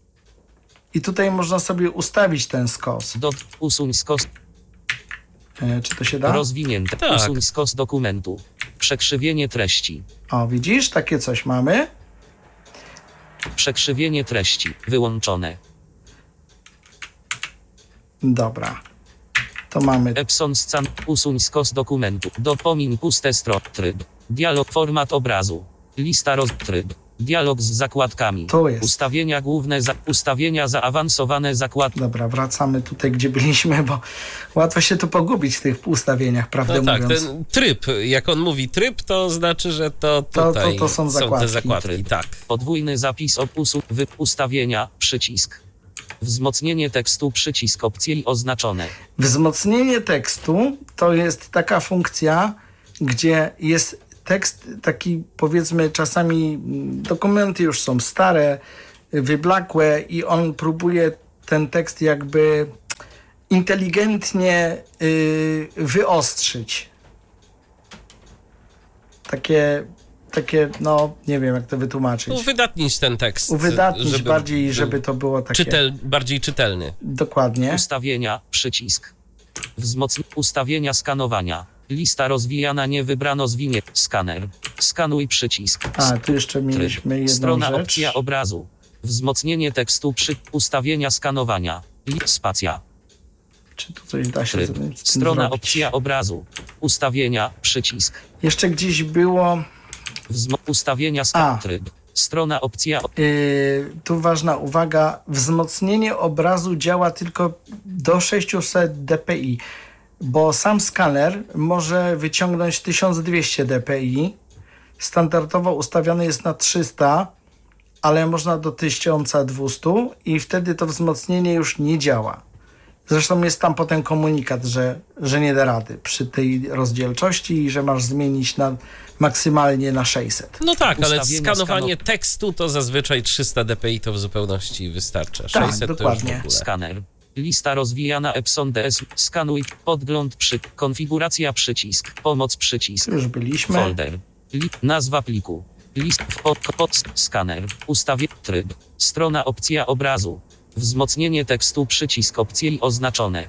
I tutaj można sobie ustawić ten skos. dot, usuń skos, E, czy to się da? rozwinięte, Tak. usuń skos dokumentu, przekrzywienie treści, O, widzisz? Takie coś mamy. przekrzywienie treści, wyłączone, Dobra. To mamy. Epson scan, usuń skos dokumentu, dopomin puste strony, tryb, dialog, format obrazu, lista roz, tryb, Dialog z zakładkami. Tu jest. Ustawienia główne, za, ustawienia zaawansowane zakładki. Dobra, wracamy tutaj, gdzie byliśmy, bo łatwo się tu pogubić w tych ustawieniach, prawdę No tak, mówiąc. ten tryb, jak on mówi tryb, to znaczy, że to To- tutaj to- to są zakładki. te zakładki. Tryb. Tak. Podwójny zapis opusu, wy, ustawienia, przycisk. Wzmocnienie tekstu, przycisk opcji oznaczone. Wzmocnienie tekstu to jest taka funkcja, gdzie jest tekst taki, powiedzmy, czasami mm, dokumenty już są stare, wyblakłe i on próbuje ten tekst jakby inteligentnie y, wyostrzyć. Takie, takie, no nie wiem jak to wytłumaczyć. Uwydatnić ten tekst. Uwydatnić żeby bardziej, był żeby to było takie... czytel, bardziej czytelny. Dokładnie. Ustawienia, przycisk. Wzmocnienie, ustawienia skanowania. Lista rozwijana, nie wybrano zwinie. Skaner. Skanuj przycisk. A, tu jeszcze Tryb. mieliśmy jedną Strona rzecz. opcja obrazu. Wzmocnienie tekstu przy ustawienia skanowania. Li- Spacja. Czy tu coś da się Tryb. z tym Strona zrobić? opcja obrazu. Ustawienia przycisk. Jeszcze gdzieś było... Wzmo- ustawienia A. skan tryb. Strona opcja o- Yy, tu ważna uwaga, wzmocnienie obrazu działa tylko do sześćset dpi, bo sam skaner może wyciągnąć tysiąc dwieście dpi. Standardowo ustawiony jest na trzysta, ale można do tysiąc dwieście i wtedy to wzmocnienie już nie działa. Zresztą jest tam potem komunikat, że, że nie da rady przy tej rozdzielczości i że masz zmienić na maksymalnie na sześćset. No tak, ale Ustawienia skanowanie tekstu to zazwyczaj trzysta dpi to w zupełności wystarcza. Tak, sześćset dokładnie. to już w ogóle. Skaner. Lista rozwijana Epson D S. Skanuj. Podgląd przy. Konfiguracja przycisk. Pomoc przycisk. Tu już byliśmy. Folder. Li, nazwa pliku. List. Pod, pod, skaner. Ustawie. Tryb. Strona opcja obrazu. Wzmocnienie tekstu przycisk opcji oznaczone.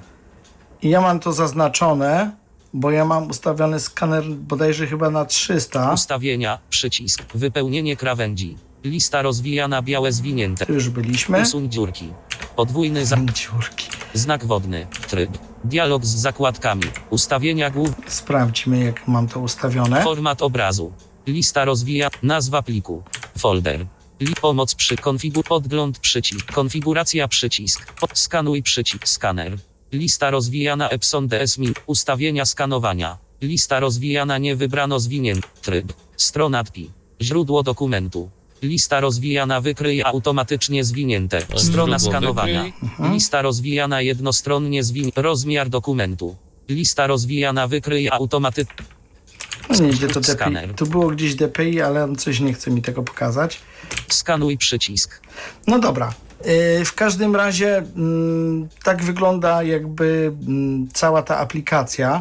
I ja mam to zaznaczone, bo ja mam ustawiony skaner bodajże chyba na trzysta. Ustawienia. Przycisk. Wypełnienie krawędzi. Lista rozwijana białe zwinięte. Tu już byliśmy. Usuń dziurki. Podwójny za... Dziurki. Znak wodny. Tryb. Dialog z zakładkami. Ustawienia główne. Sprawdźmy, jak mam to ustawione. Format obrazu. Lista rozwija. Nazwa pliku. Folder. Li pomoc przy konfigur. Podgląd przycisk. Konfiguracja przycisk. Pod skanuj przycisk. Skaner. Lista rozwijana Epson D S M I. Ustawienia skanowania. Lista rozwijana nie wybrano zwinięty. Tryb. Strona T P I. Źródło dokumentu. Lista rozwijana wykryje automatycznie zwinięte. Źródło Strona skanowania. wykryj. Lista rozwijana jednostronnie zwin. Rozmiar dokumentu. Lista rozwijana wykryje automatycznie. No nie, gdzie to Skaner. dpi. Tu było gdzieś dpi, ale on coś nie chce mi tego pokazać. Skanuj przycisk. No dobra. Yy, w każdym razie mm, tak wygląda jakby mm, cała ta aplikacja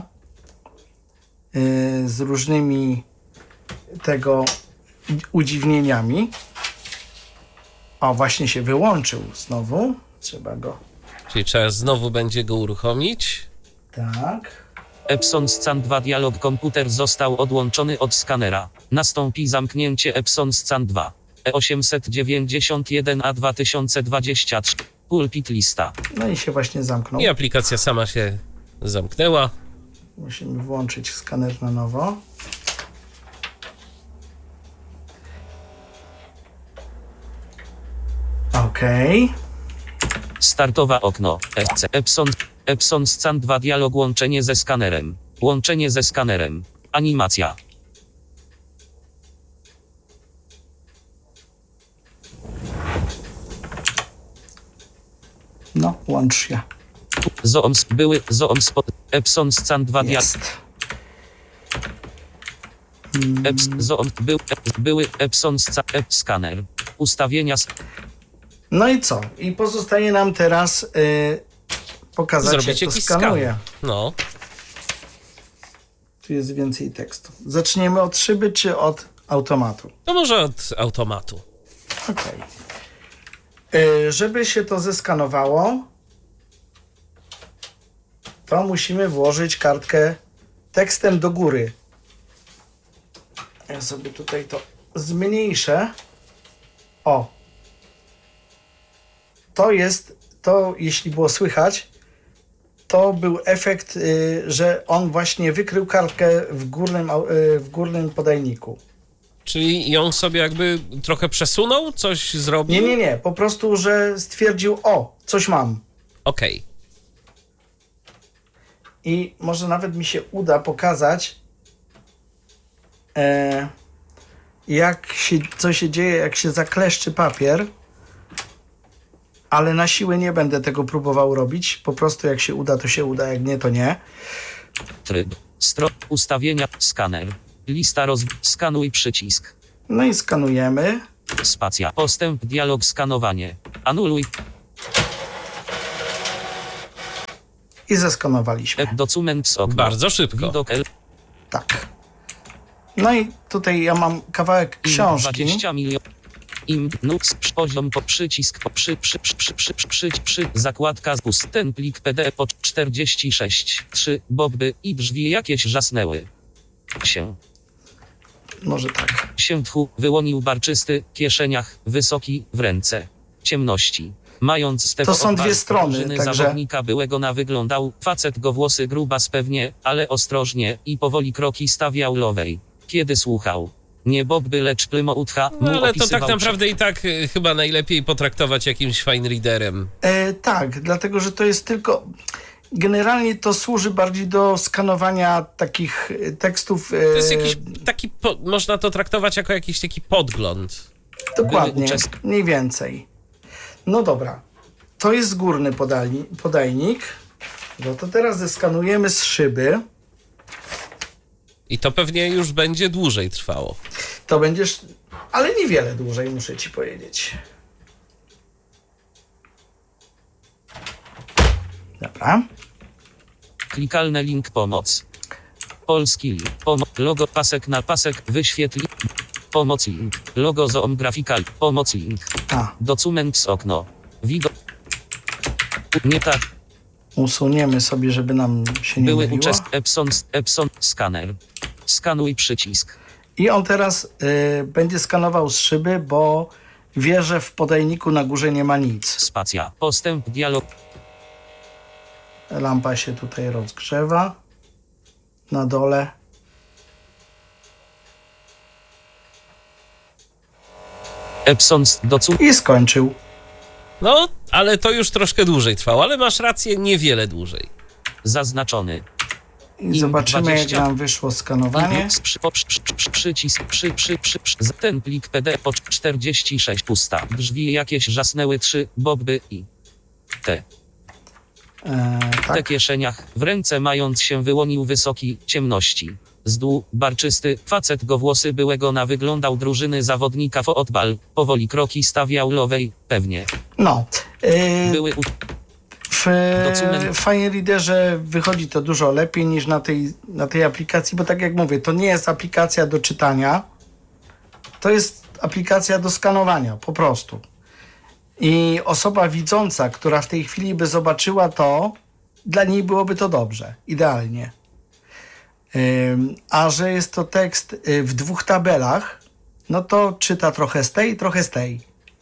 yy, z różnymi tego udziwnieniami. O, właśnie się wyłączył znowu. Trzeba go... Czyli trzeba znowu będzie go uruchomić. Tak. Epson Scan dwa dialog komputer został odłączony od skanera. Nastąpi zamknięcie Epson Scan dwa. E osiemset dziewięćdziesiąt jeden A dwa tysiące dwadzieścia trzy. Pulpit lista. No i się właśnie zamknął. I aplikacja sama się zamknęła. Musimy włączyć skaner na nowo. Okej. Startowa okno. E C. Epson. Epson Scan dwa dialog łączenie ze skanerem. Łączenie ze skanerem. Animacja. No, łącz się. Zooms. Były. Zooms. Epson Scan dwa dialog. Jest. Eps, zoom, był, ep, były Epson Scan. Ep, skaner. Ustawienia. sk- No i co? I pozostaje nam teraz y, pokazać, Zrobić jak to jakiś skanuje. skan. No. Tu jest więcej tekstu. Zaczniemy od szyby czy od automatu? To może od automatu. Okej. Y, żeby się to zeskanowało, to musimy włożyć kartkę tekstem do góry. Ja sobie tutaj to zmniejszę. O. To jest, to jeśli było słychać, to był efekt, y, że on właśnie wykrył kartkę w górnym, au- y, w górnym podajniku. Czyli ją sobie jakby trochę przesunął? Coś zrobił? Nie, nie, nie. Po prostu, że stwierdził, o, coś mam. Okej. I może nawet mi się uda pokazać, e, jak się, co się dzieje, jak się zakleszczy papier. Ale na siłę nie będę tego próbował robić. Po prostu jak się uda, to się uda, jak nie, to nie. Tryb. Stro. Ustawienia. Skaner. Lista roz... Skanuj przycisk. No i skanujemy. Spacja. Postęp. Dialog. Skanowanie. Anuluj. I zeskanowaliśmy. Document z okna. Bardzo szybko. Widok L. Tak. No i tutaj ja mam kawałek książki. dwadzieścia milionów. Im, nux, poziom, po przycisk, po przy, przy, przy, przy, przy, przy, przy, przy, zakładka, spust, ten plik P D F po czterdzieści sześć, trzy, bobby i drzwi jakieś żasnęły. Się, Może tak. się tchu, wyłonił barczysty, kieszeniach, wysoki, w ręce, ciemności. Mając z tego To są dwie strony, także- zawodnika byłego na wyglądał, facet go włosy grubas pewnie, ale ostrożnie i powoli kroki stawiał lowej. Kiedy słuchał. Nie bobby, lecz plymoutcha, No mu ale to tak opisywał naprawdę i tak y, chyba najlepiej potraktować jakimś fine readerem. E, tak, dlatego że to jest tylko... Generalnie to służy bardziej do skanowania takich e, tekstów. E, To jest jakiś taki, po, można to traktować jako jakiś taki podgląd. Dokładnie, były uczest- mniej więcej. No dobra, to jest górny podali, podajnik. No to teraz zeskanujemy z szyby. I to pewnie już będzie dłużej trwało. To będziesz, ale niewiele dłużej, muszę ci powiedzieć. Dobra. Klikalny link pomoc. Polski link. Pomo- logo pasek na pasek. Wyświetl. Pomoc link. Logo zoom graphical. Pomoc link. A, Document z okno. Widok. Nie tak. usuniemy sobie, żeby nam się nie Były myliło. uczest. Epson. Epson. Skaner. Skanuj przycisk. I on teraz y, będzie skanował z szyby, bo wie, że w podajniku na górze nie ma nic. Spacja. Postęp. Dialog. Lampa się tutaj rozgrzewa. Na dole. Epson. Document. I skończył. No, ale to już troszkę dłużej trwało, ale masz rację, niewiele dłużej. Zaznaczony. I zobaczymy, dwadzieścia. jak nam wyszło skanowanie. Przy, przy, przy, przy, przycisk. Przy, przy, przy, przy. Z- Ten plik P D F po czterdzieści sześć. Pusta. Drzwi jakieś żasnęły. trzy. Bobby i. T. E, W tak. kieszeniach, w ręce mając się wyłonił wysoki, ciemności. Zdół, barczysty, facet go włosy byłego na wyglądał drużyny zawodnika fotbal, powoli kroki stawiał lowej, pewnie. No. E, Były u... w Document. Fine Readerze wychodzi to dużo lepiej niż na tej, na tej aplikacji, bo tak jak mówię, to nie jest aplikacja do czytania, to jest aplikacja do skanowania, po prostu. I osoba widząca, która w tej chwili by zobaczyła to, dla niej byłoby to dobrze, idealnie. Ym, a że jest to tekst y, w dwóch tabelach, no to czyta trochę z tej, trochę z tej.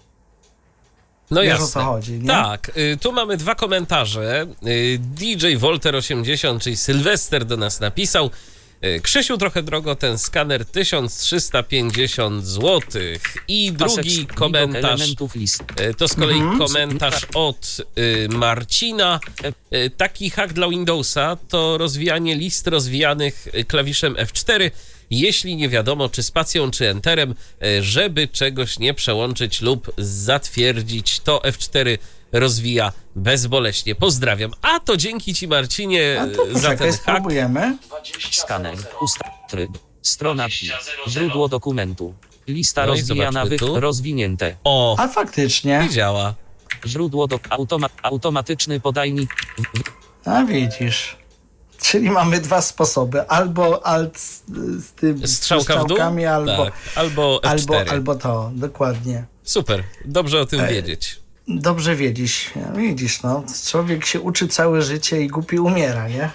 No Wiesz, jasne. o co chodzi, nie? Tak, y, tu mamy dwa komentarze. Y, D J Wolter osiemdziesiąt, czyli Sylwester do nas napisał: y, Krzysiu, trochę drogo ten skaner, tysiąc trzysta pięćdziesiąt złotych. I drugi Pasek, komentarz, widok elementów list. y, to z kolei Mhm. komentarz od y, Marcina. Y, taki hack dla Windowsa to rozwijanie list rozwijanych y, klawiszem F cztery, jeśli nie wiadomo czy spacją, czy enterem, y, żeby czegoś nie przełączyć lub zatwierdzić. To F cztery rozwija bezboleśnie. Pozdrawiam. A to dzięki ci, Marcinie, A to y, za ten poczekaj, hack. spróbujemy. Skaner, usta, tryb, strona pi, źródło dokumentu, lista No i rozwijana, zobaczmy wy, tu. rozwinięte, O, A faktycznie, i działa. źródło do automa, automatyczny podajnik, a widzisz. Czyli mamy dwa sposoby. Albo alt z, z tym Strzałka w dół? strzałkami, albo, Tak. Albo F cztery. albo, albo to, dokładnie. Super, dobrze o tym wiedzieć. Dobrze wiedzieć. Widzisz, no, człowiek się uczy całe życie i głupi umiera, nie?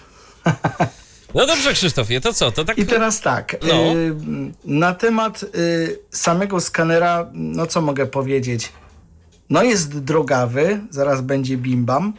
No dobrze, Krzysztofie, to co? To tak. I teraz tak, No. y, na temat y, samego skanera, no co mogę powiedzieć? No jest drogawy, zaraz będzie bimbam.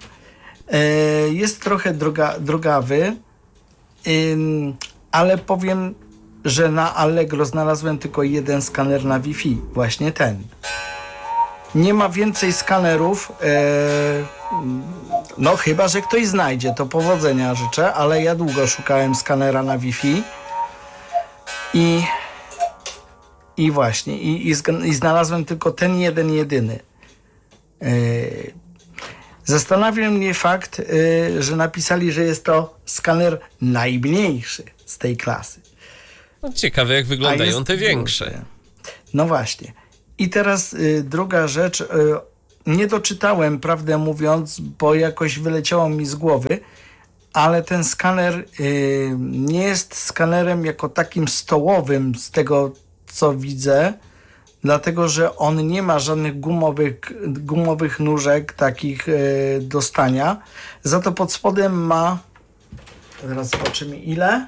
Y, jest trochę droga, drogawy, ym, ale powiem że na Allegro znalazłem tylko jeden skaner na Wi-Fi. Właśnie ten. Nie ma więcej skanerów. E, no chyba, że ktoś znajdzie. To powodzenia życzę, ale ja długo szukałem skanera na Wi-Fi. I, i właśnie. I, i, i znalazłem tylko ten jeden, jedyny. E, zastanawia mnie fakt, e, że napisali, że jest to skaner najmniejszy z tej klasy. No, ciekawe, jak wyglądają te większe. Duży. No właśnie. I teraz y, druga rzecz. Y, nie doczytałem, prawdę mówiąc, bo jakoś wyleciało mi z głowy, ale ten skaner y, nie jest skanerem jako takim stołowym z tego, co widzę, dlatego, że on nie ma żadnych gumowych, gumowych nóżek takich y, do stania. Za to pod spodem ma, zaraz zobaczymy ile.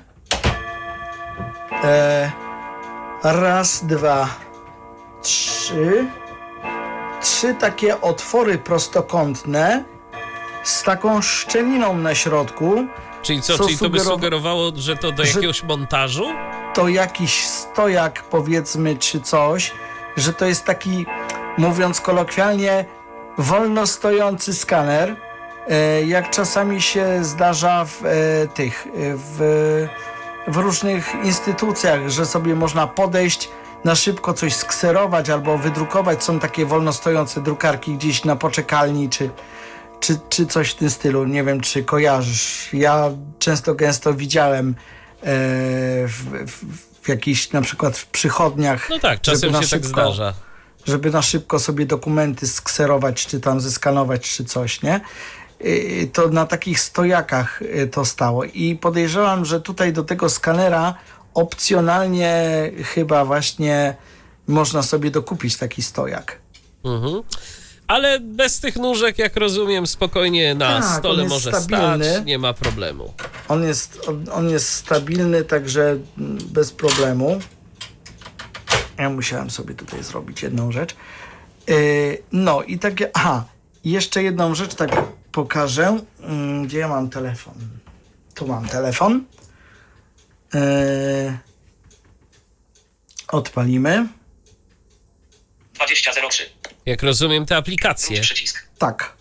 E, raz, dwa, trzy. Trzy takie otwory prostokątne z taką szczeliną na środku. Czyli co, co czyli to by sugerowa- sugerowało, że to do że- jakiegoś montażu? To jakiś stojak, powiedzmy, czy coś, że to jest taki, mówiąc kolokwialnie, wolno stojący skaner, e, jak czasami się zdarza w e, tych, e, w, w różnych instytucjach, że sobie można podejść, na szybko coś skserować albo wydrukować. Są takie wolno stojące drukarki gdzieś na poczekalni, czy, czy, czy coś w tym stylu. Nie wiem, czy kojarzysz. Ja często gęsto widziałem e, w, w, w jakichś, na przykład w przychodniach. No tak, czasem żeby na się tak szybko- zdarza. żeby na szybko sobie dokumenty skserować, czy tam zeskanować, czy coś, nie? Y, To na takich stojakach y, to stało. I podejrzewam, że tutaj do tego skanera opcjonalnie chyba właśnie można sobie dokupić taki stojak. Mhm. Ale bez tych nóżek, jak rozumiem, spokojnie na Tak, on stole jest może stabilny. stać, nie ma problemu. On jest, on- on jest stabilny, także mm, bez problemu. Ja musiałem sobie tutaj zrobić jedną rzecz. Yy, no i takie, aha, jeszcze jedną rzecz tak pokażę. Yy, gdzie ja mam telefon? Tu mam telefon. Yy, odpalimy. dwadzieścia zero trzy. Jak rozumiem te Wróć aplikacje. przycisk. Tak.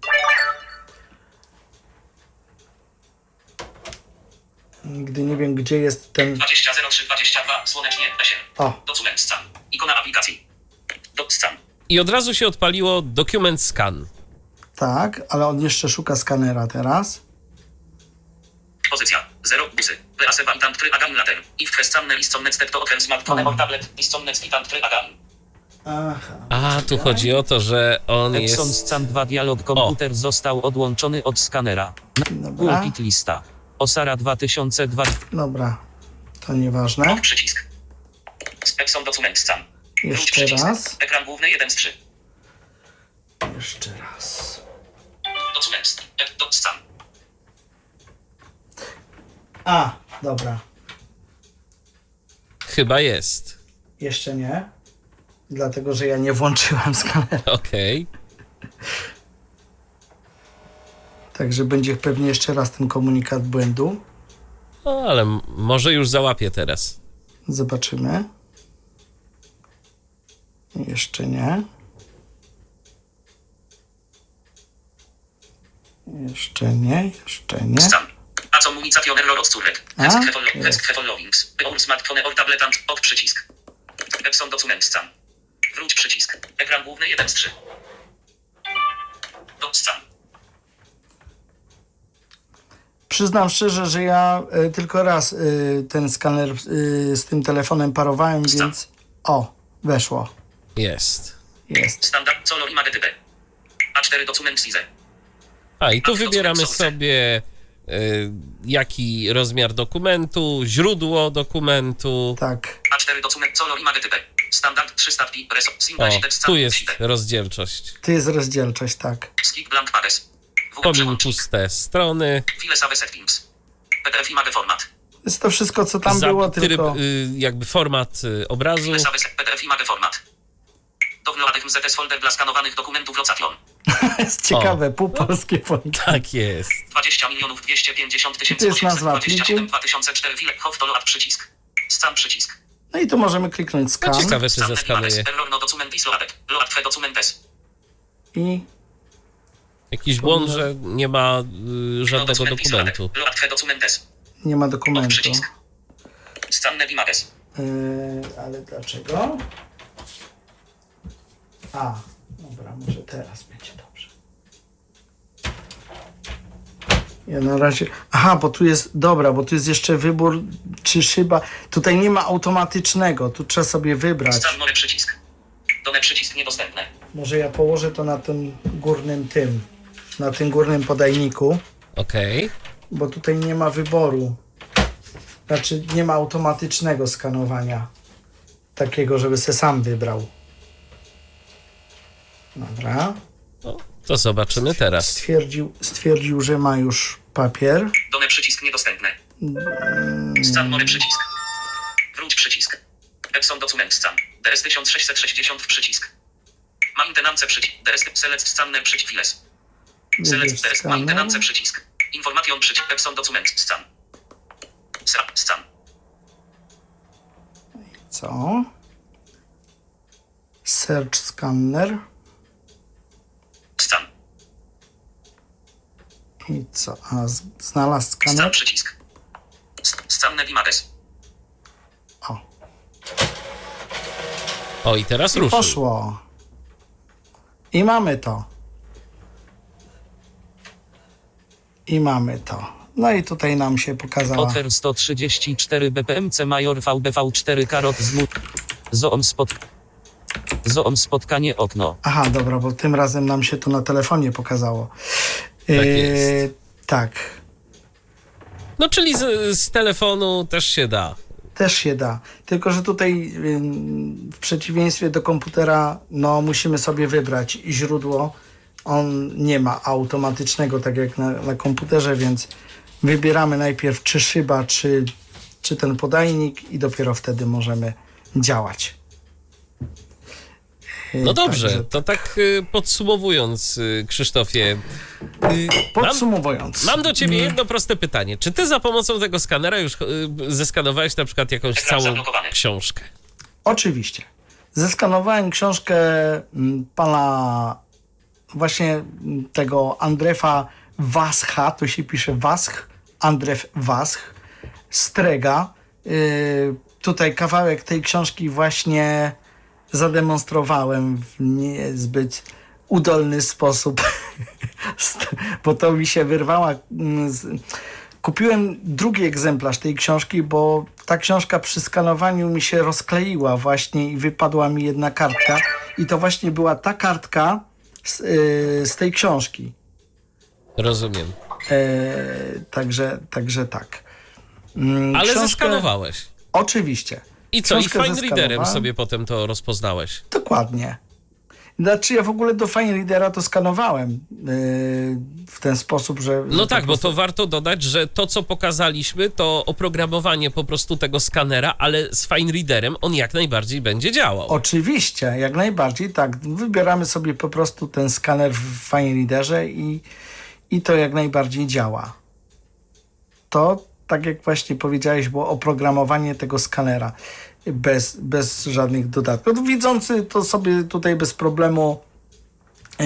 Nigdy nie wiem, gdzie jest ten... dwadzieścia zero trzy dwadzieścia dwa. Słonecznie. osiem. O, Document scan. Ikona aplikacji. Dot scan. I od razu się odpaliło Document Scan. tak, ale on jeszcze szuka skanera teraz. Pozycja. zero. Busy. Leaseba itant try agam latem. If kwestionne listonnet step to okrem smartphone or tablet. Listonnet itant try agam. Aha. A, tu chodzi o to, że on Epson jest... Scan dwa dialog komputer został odłączony od skanera. Dobra, Pulpit lista. Osara dwa tysiące dwa. dobra. To nieważne. Off przycisk. Epson Document Scan. Wróć Jeszcze przycisk. raz. Ekran główny jeden z trzy. Jeszcze raz. Document. Ep- Dot scan. A, dobra. Chyba jest. Jeszcze nie. Dlatego, że ja nie włączyłem skanera. Okej. Także będzie pewnie jeszcze raz ten komunikat błędu. No, ale m- może już załapię teraz. Zobaczymy. Jeszcze nie. Jeszcze nie, jeszcze nie. Scan. Accomunication error odcórek. A? Jest. Followings. All smartphone or tabletant. Od przycisk. Epson Document Scan. Wróć przycisk. Ekran główny jeden z trzy. Dot scan. Przyznam szczerze, że ja y, tylko raz y, ten skaner y, z tym telefonem parowałem, Stan. więc... O, weszło. Jest. Jest. Standard Solo Image Type. A cztery Document Size. A, i tu A, wybieramy dokument source. sobie y, jaki rozmiar dokumentu, źródło dokumentu. Tak. A cztery Document Solo Image Type. Standard trzysta pi. Reso. O, Single sheet scan. tu jest sheet. rozdzielczość. Tu jest rozdzielczość, tak. Skip blank pages. W Pomiń przełącznik. puste strony. File save settings. P D F Image format. Jest to wszystko, co tam Za- było, tryb, tylko... y, jakby format y, obrazu. File save se- P D F Image format. Downloadek M Z S folder dla skanowanych dokumentów Location. jest ciekawe, półpolskie polki. Tak jest. dwadzieścia milionów dwieście pięćdziesiąt To tysięcy jest nazwa osiemset dwadzieścia siedem pliku? dwa tysiące cztery file. Hof to load przycisk. Scan przycisk. No i tu możemy kliknąć No scan ciekawe, czy zeskanuje. Error no documentis loaded. Load twe documentes. i Jakiś błąd, że nie ma y, żadnego dokumentu. Load twe documentes. nie ma Od dokumentu. przycisk. Scan images. Yy, ale dlaczego? A, dobra, może teraz będzie dobrze. Ja na razie... Aha, bo tu jest... Dobra, bo tu jest jeszcze wybór, czy szyba... Tutaj nie ma automatycznego, tu trzeba sobie wybrać. Scan nowy przycisk. Dane przycisk niedostępne. Może ja położę to na tym górnym tym, na tym górnym podajniku, Okej. bo tutaj nie ma wyboru. Znaczy nie ma automatycznego skanowania. Takiego, żeby se sam wybrał. Dobra. No, to zobaczymy teraz. Stwierdził, stwierdził, że ma już papier. Dane przycisk niedostępne. Scan nowy przycisk. Wróć przycisk. Epson document scan. D S tysiąc sześćset sześćdziesiąt w przycisk. Maintenance przycisk. D S select scanner przycisk files. Select D S maintenance przycisk. Information przycisk. Epson document scan. Scan. Scan. Co? Search scanner. Scan. I co? A, z- znalazł Scan skaner? przycisk. Scanner images. O, O, i teraz i ruszył. poszło. I mamy to. I mamy to. No i tutaj nam się pokazała. Otwer sto trzydzieści cztery B P M C Major V B V cztery karot z mu... Zoom spot... Zoom spotkanie okno. Aha, dobra, bo tym razem nam się to na telefonie pokazało. Tak Yy, jest. tak, No, czyli z, z telefonu też się da. też się da. Tylko, że tutaj ym, w przeciwieństwie do komputera, no musimy sobie wybrać źródło. On nie ma automatycznego, tak jak na, na komputerze, więc wybieramy najpierw czy szyba, czy, czy ten podajnik i dopiero wtedy możemy działać. Yy, No dobrze, także to tak y, podsumowując, y, Krzysztofie, y, mam, Podsumowując. mam do ciebie jedno proste pytanie. Czy ty za pomocą tego skanera już y, zeskanowałeś na przykład jakąś Ekran całą zablokowany. książkę? Oczywiście. Zeskanowałem książkę mm, pana właśnie mm, tego Andrefa Wascha, to się pisze Wasch, Andref Wasch, Strega. Yy, tutaj kawałek tej książki właśnie zademonstrowałem w niezbyt udolny sposób, bo to mi się wyrwała mm, z... Kupiłem drugi egzemplarz tej książki, bo ta książka przy skanowaniu mi się rozkleiła właśnie i wypadła mi jedna kartka. I to właśnie była ta kartka z, yy, z tej książki. Rozumiem. E, także, także tak. Mm, Ale książkę- zeskanowałeś. Oczywiście. I co? I Książkę fine readerem zeskanowałem. sobie potem to rozpoznałeś. Dokładnie. Znaczy ja w ogóle do Fine Readera to skanowałem yy, w ten sposób, że... No że tak, po bo prostu- to warto dodać, że to, co pokazaliśmy, to oprogramowanie po prostu tego skanera, ale z fine readerem on jak najbardziej będzie działał. Oczywiście, jak najbardziej, tak. Wybieramy sobie po prostu ten skaner w Fine Readerze i, i to jak najbardziej działa. To, tak jak właśnie powiedziałeś, było oprogramowanie tego skanera bez, bez żadnych dodatków. Widzący to sobie tutaj bez problemu, yy,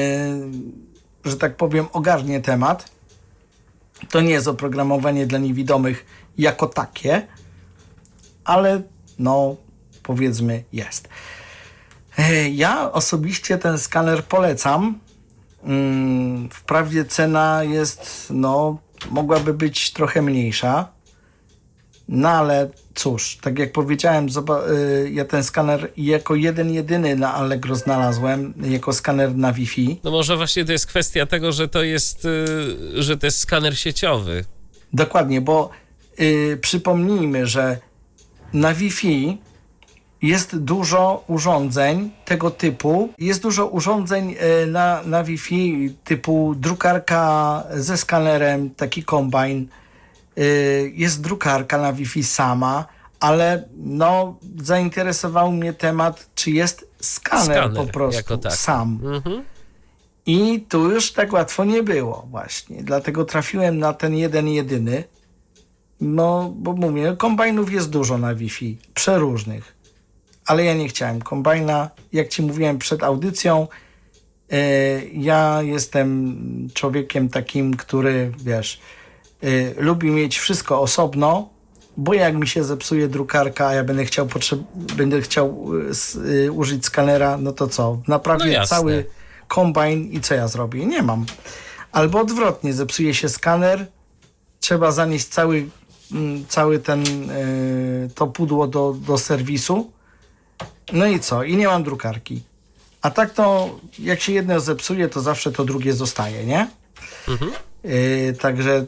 że tak powiem, ogarnie temat. To nie jest oprogramowanie dla niewidomych jako takie, ale no powiedzmy jest. E, Ja osobiście ten skaner polecam. Mm, Wprawdzie cena jest, no, mogłaby być trochę mniejsza, no ale cóż, tak jak powiedziałem, zoba- y, ja ten skaner jako jeden jedyny na Allegro znalazłem, jako skaner na Wi-Fi. No może właśnie to jest kwestia tego, że to jest, y, że to jest skaner sieciowy. Dokładnie, bo y, przypomnijmy, że na Wi-Fi jest dużo urządzeń tego typu. Jest dużo urządzeń y, na, na Wi-Fi typu drukarka ze skanerem, taki kombajn. Y, jest drukarka na Wi-Fi sama, ale no zainteresował mnie temat, czy jest skaner, Skaner po prostu jako tak. sam. Mhm. I tu już tak łatwo nie było właśnie. Dlatego trafiłem na ten jeden jedyny. No, bo mówię, kombajnów jest dużo na Wi-Fi, przeróżnych. Ale ja nie chciałem kombajna. Jak ci mówiłem przed audycją, yy, ja jestem człowiekiem takim, który, wiesz, yy, lubi mieć wszystko osobno, bo jak mi się zepsuje drukarka, a ja będę chciał, potrzeb- będę chciał yy, użyć skanera, no to co? Naprawię No jasne. cały kombajn i co ja zrobię? Nie mam. Albo odwrotnie, zepsuje się skaner, trzeba zanieść cały, mm, cały ten, yy, to pudło do, do serwisu. No i co? I nie mam drukarki. A tak to, jak się jedno zepsuje, to zawsze to drugie zostaje, nie? Mhm. Yy, także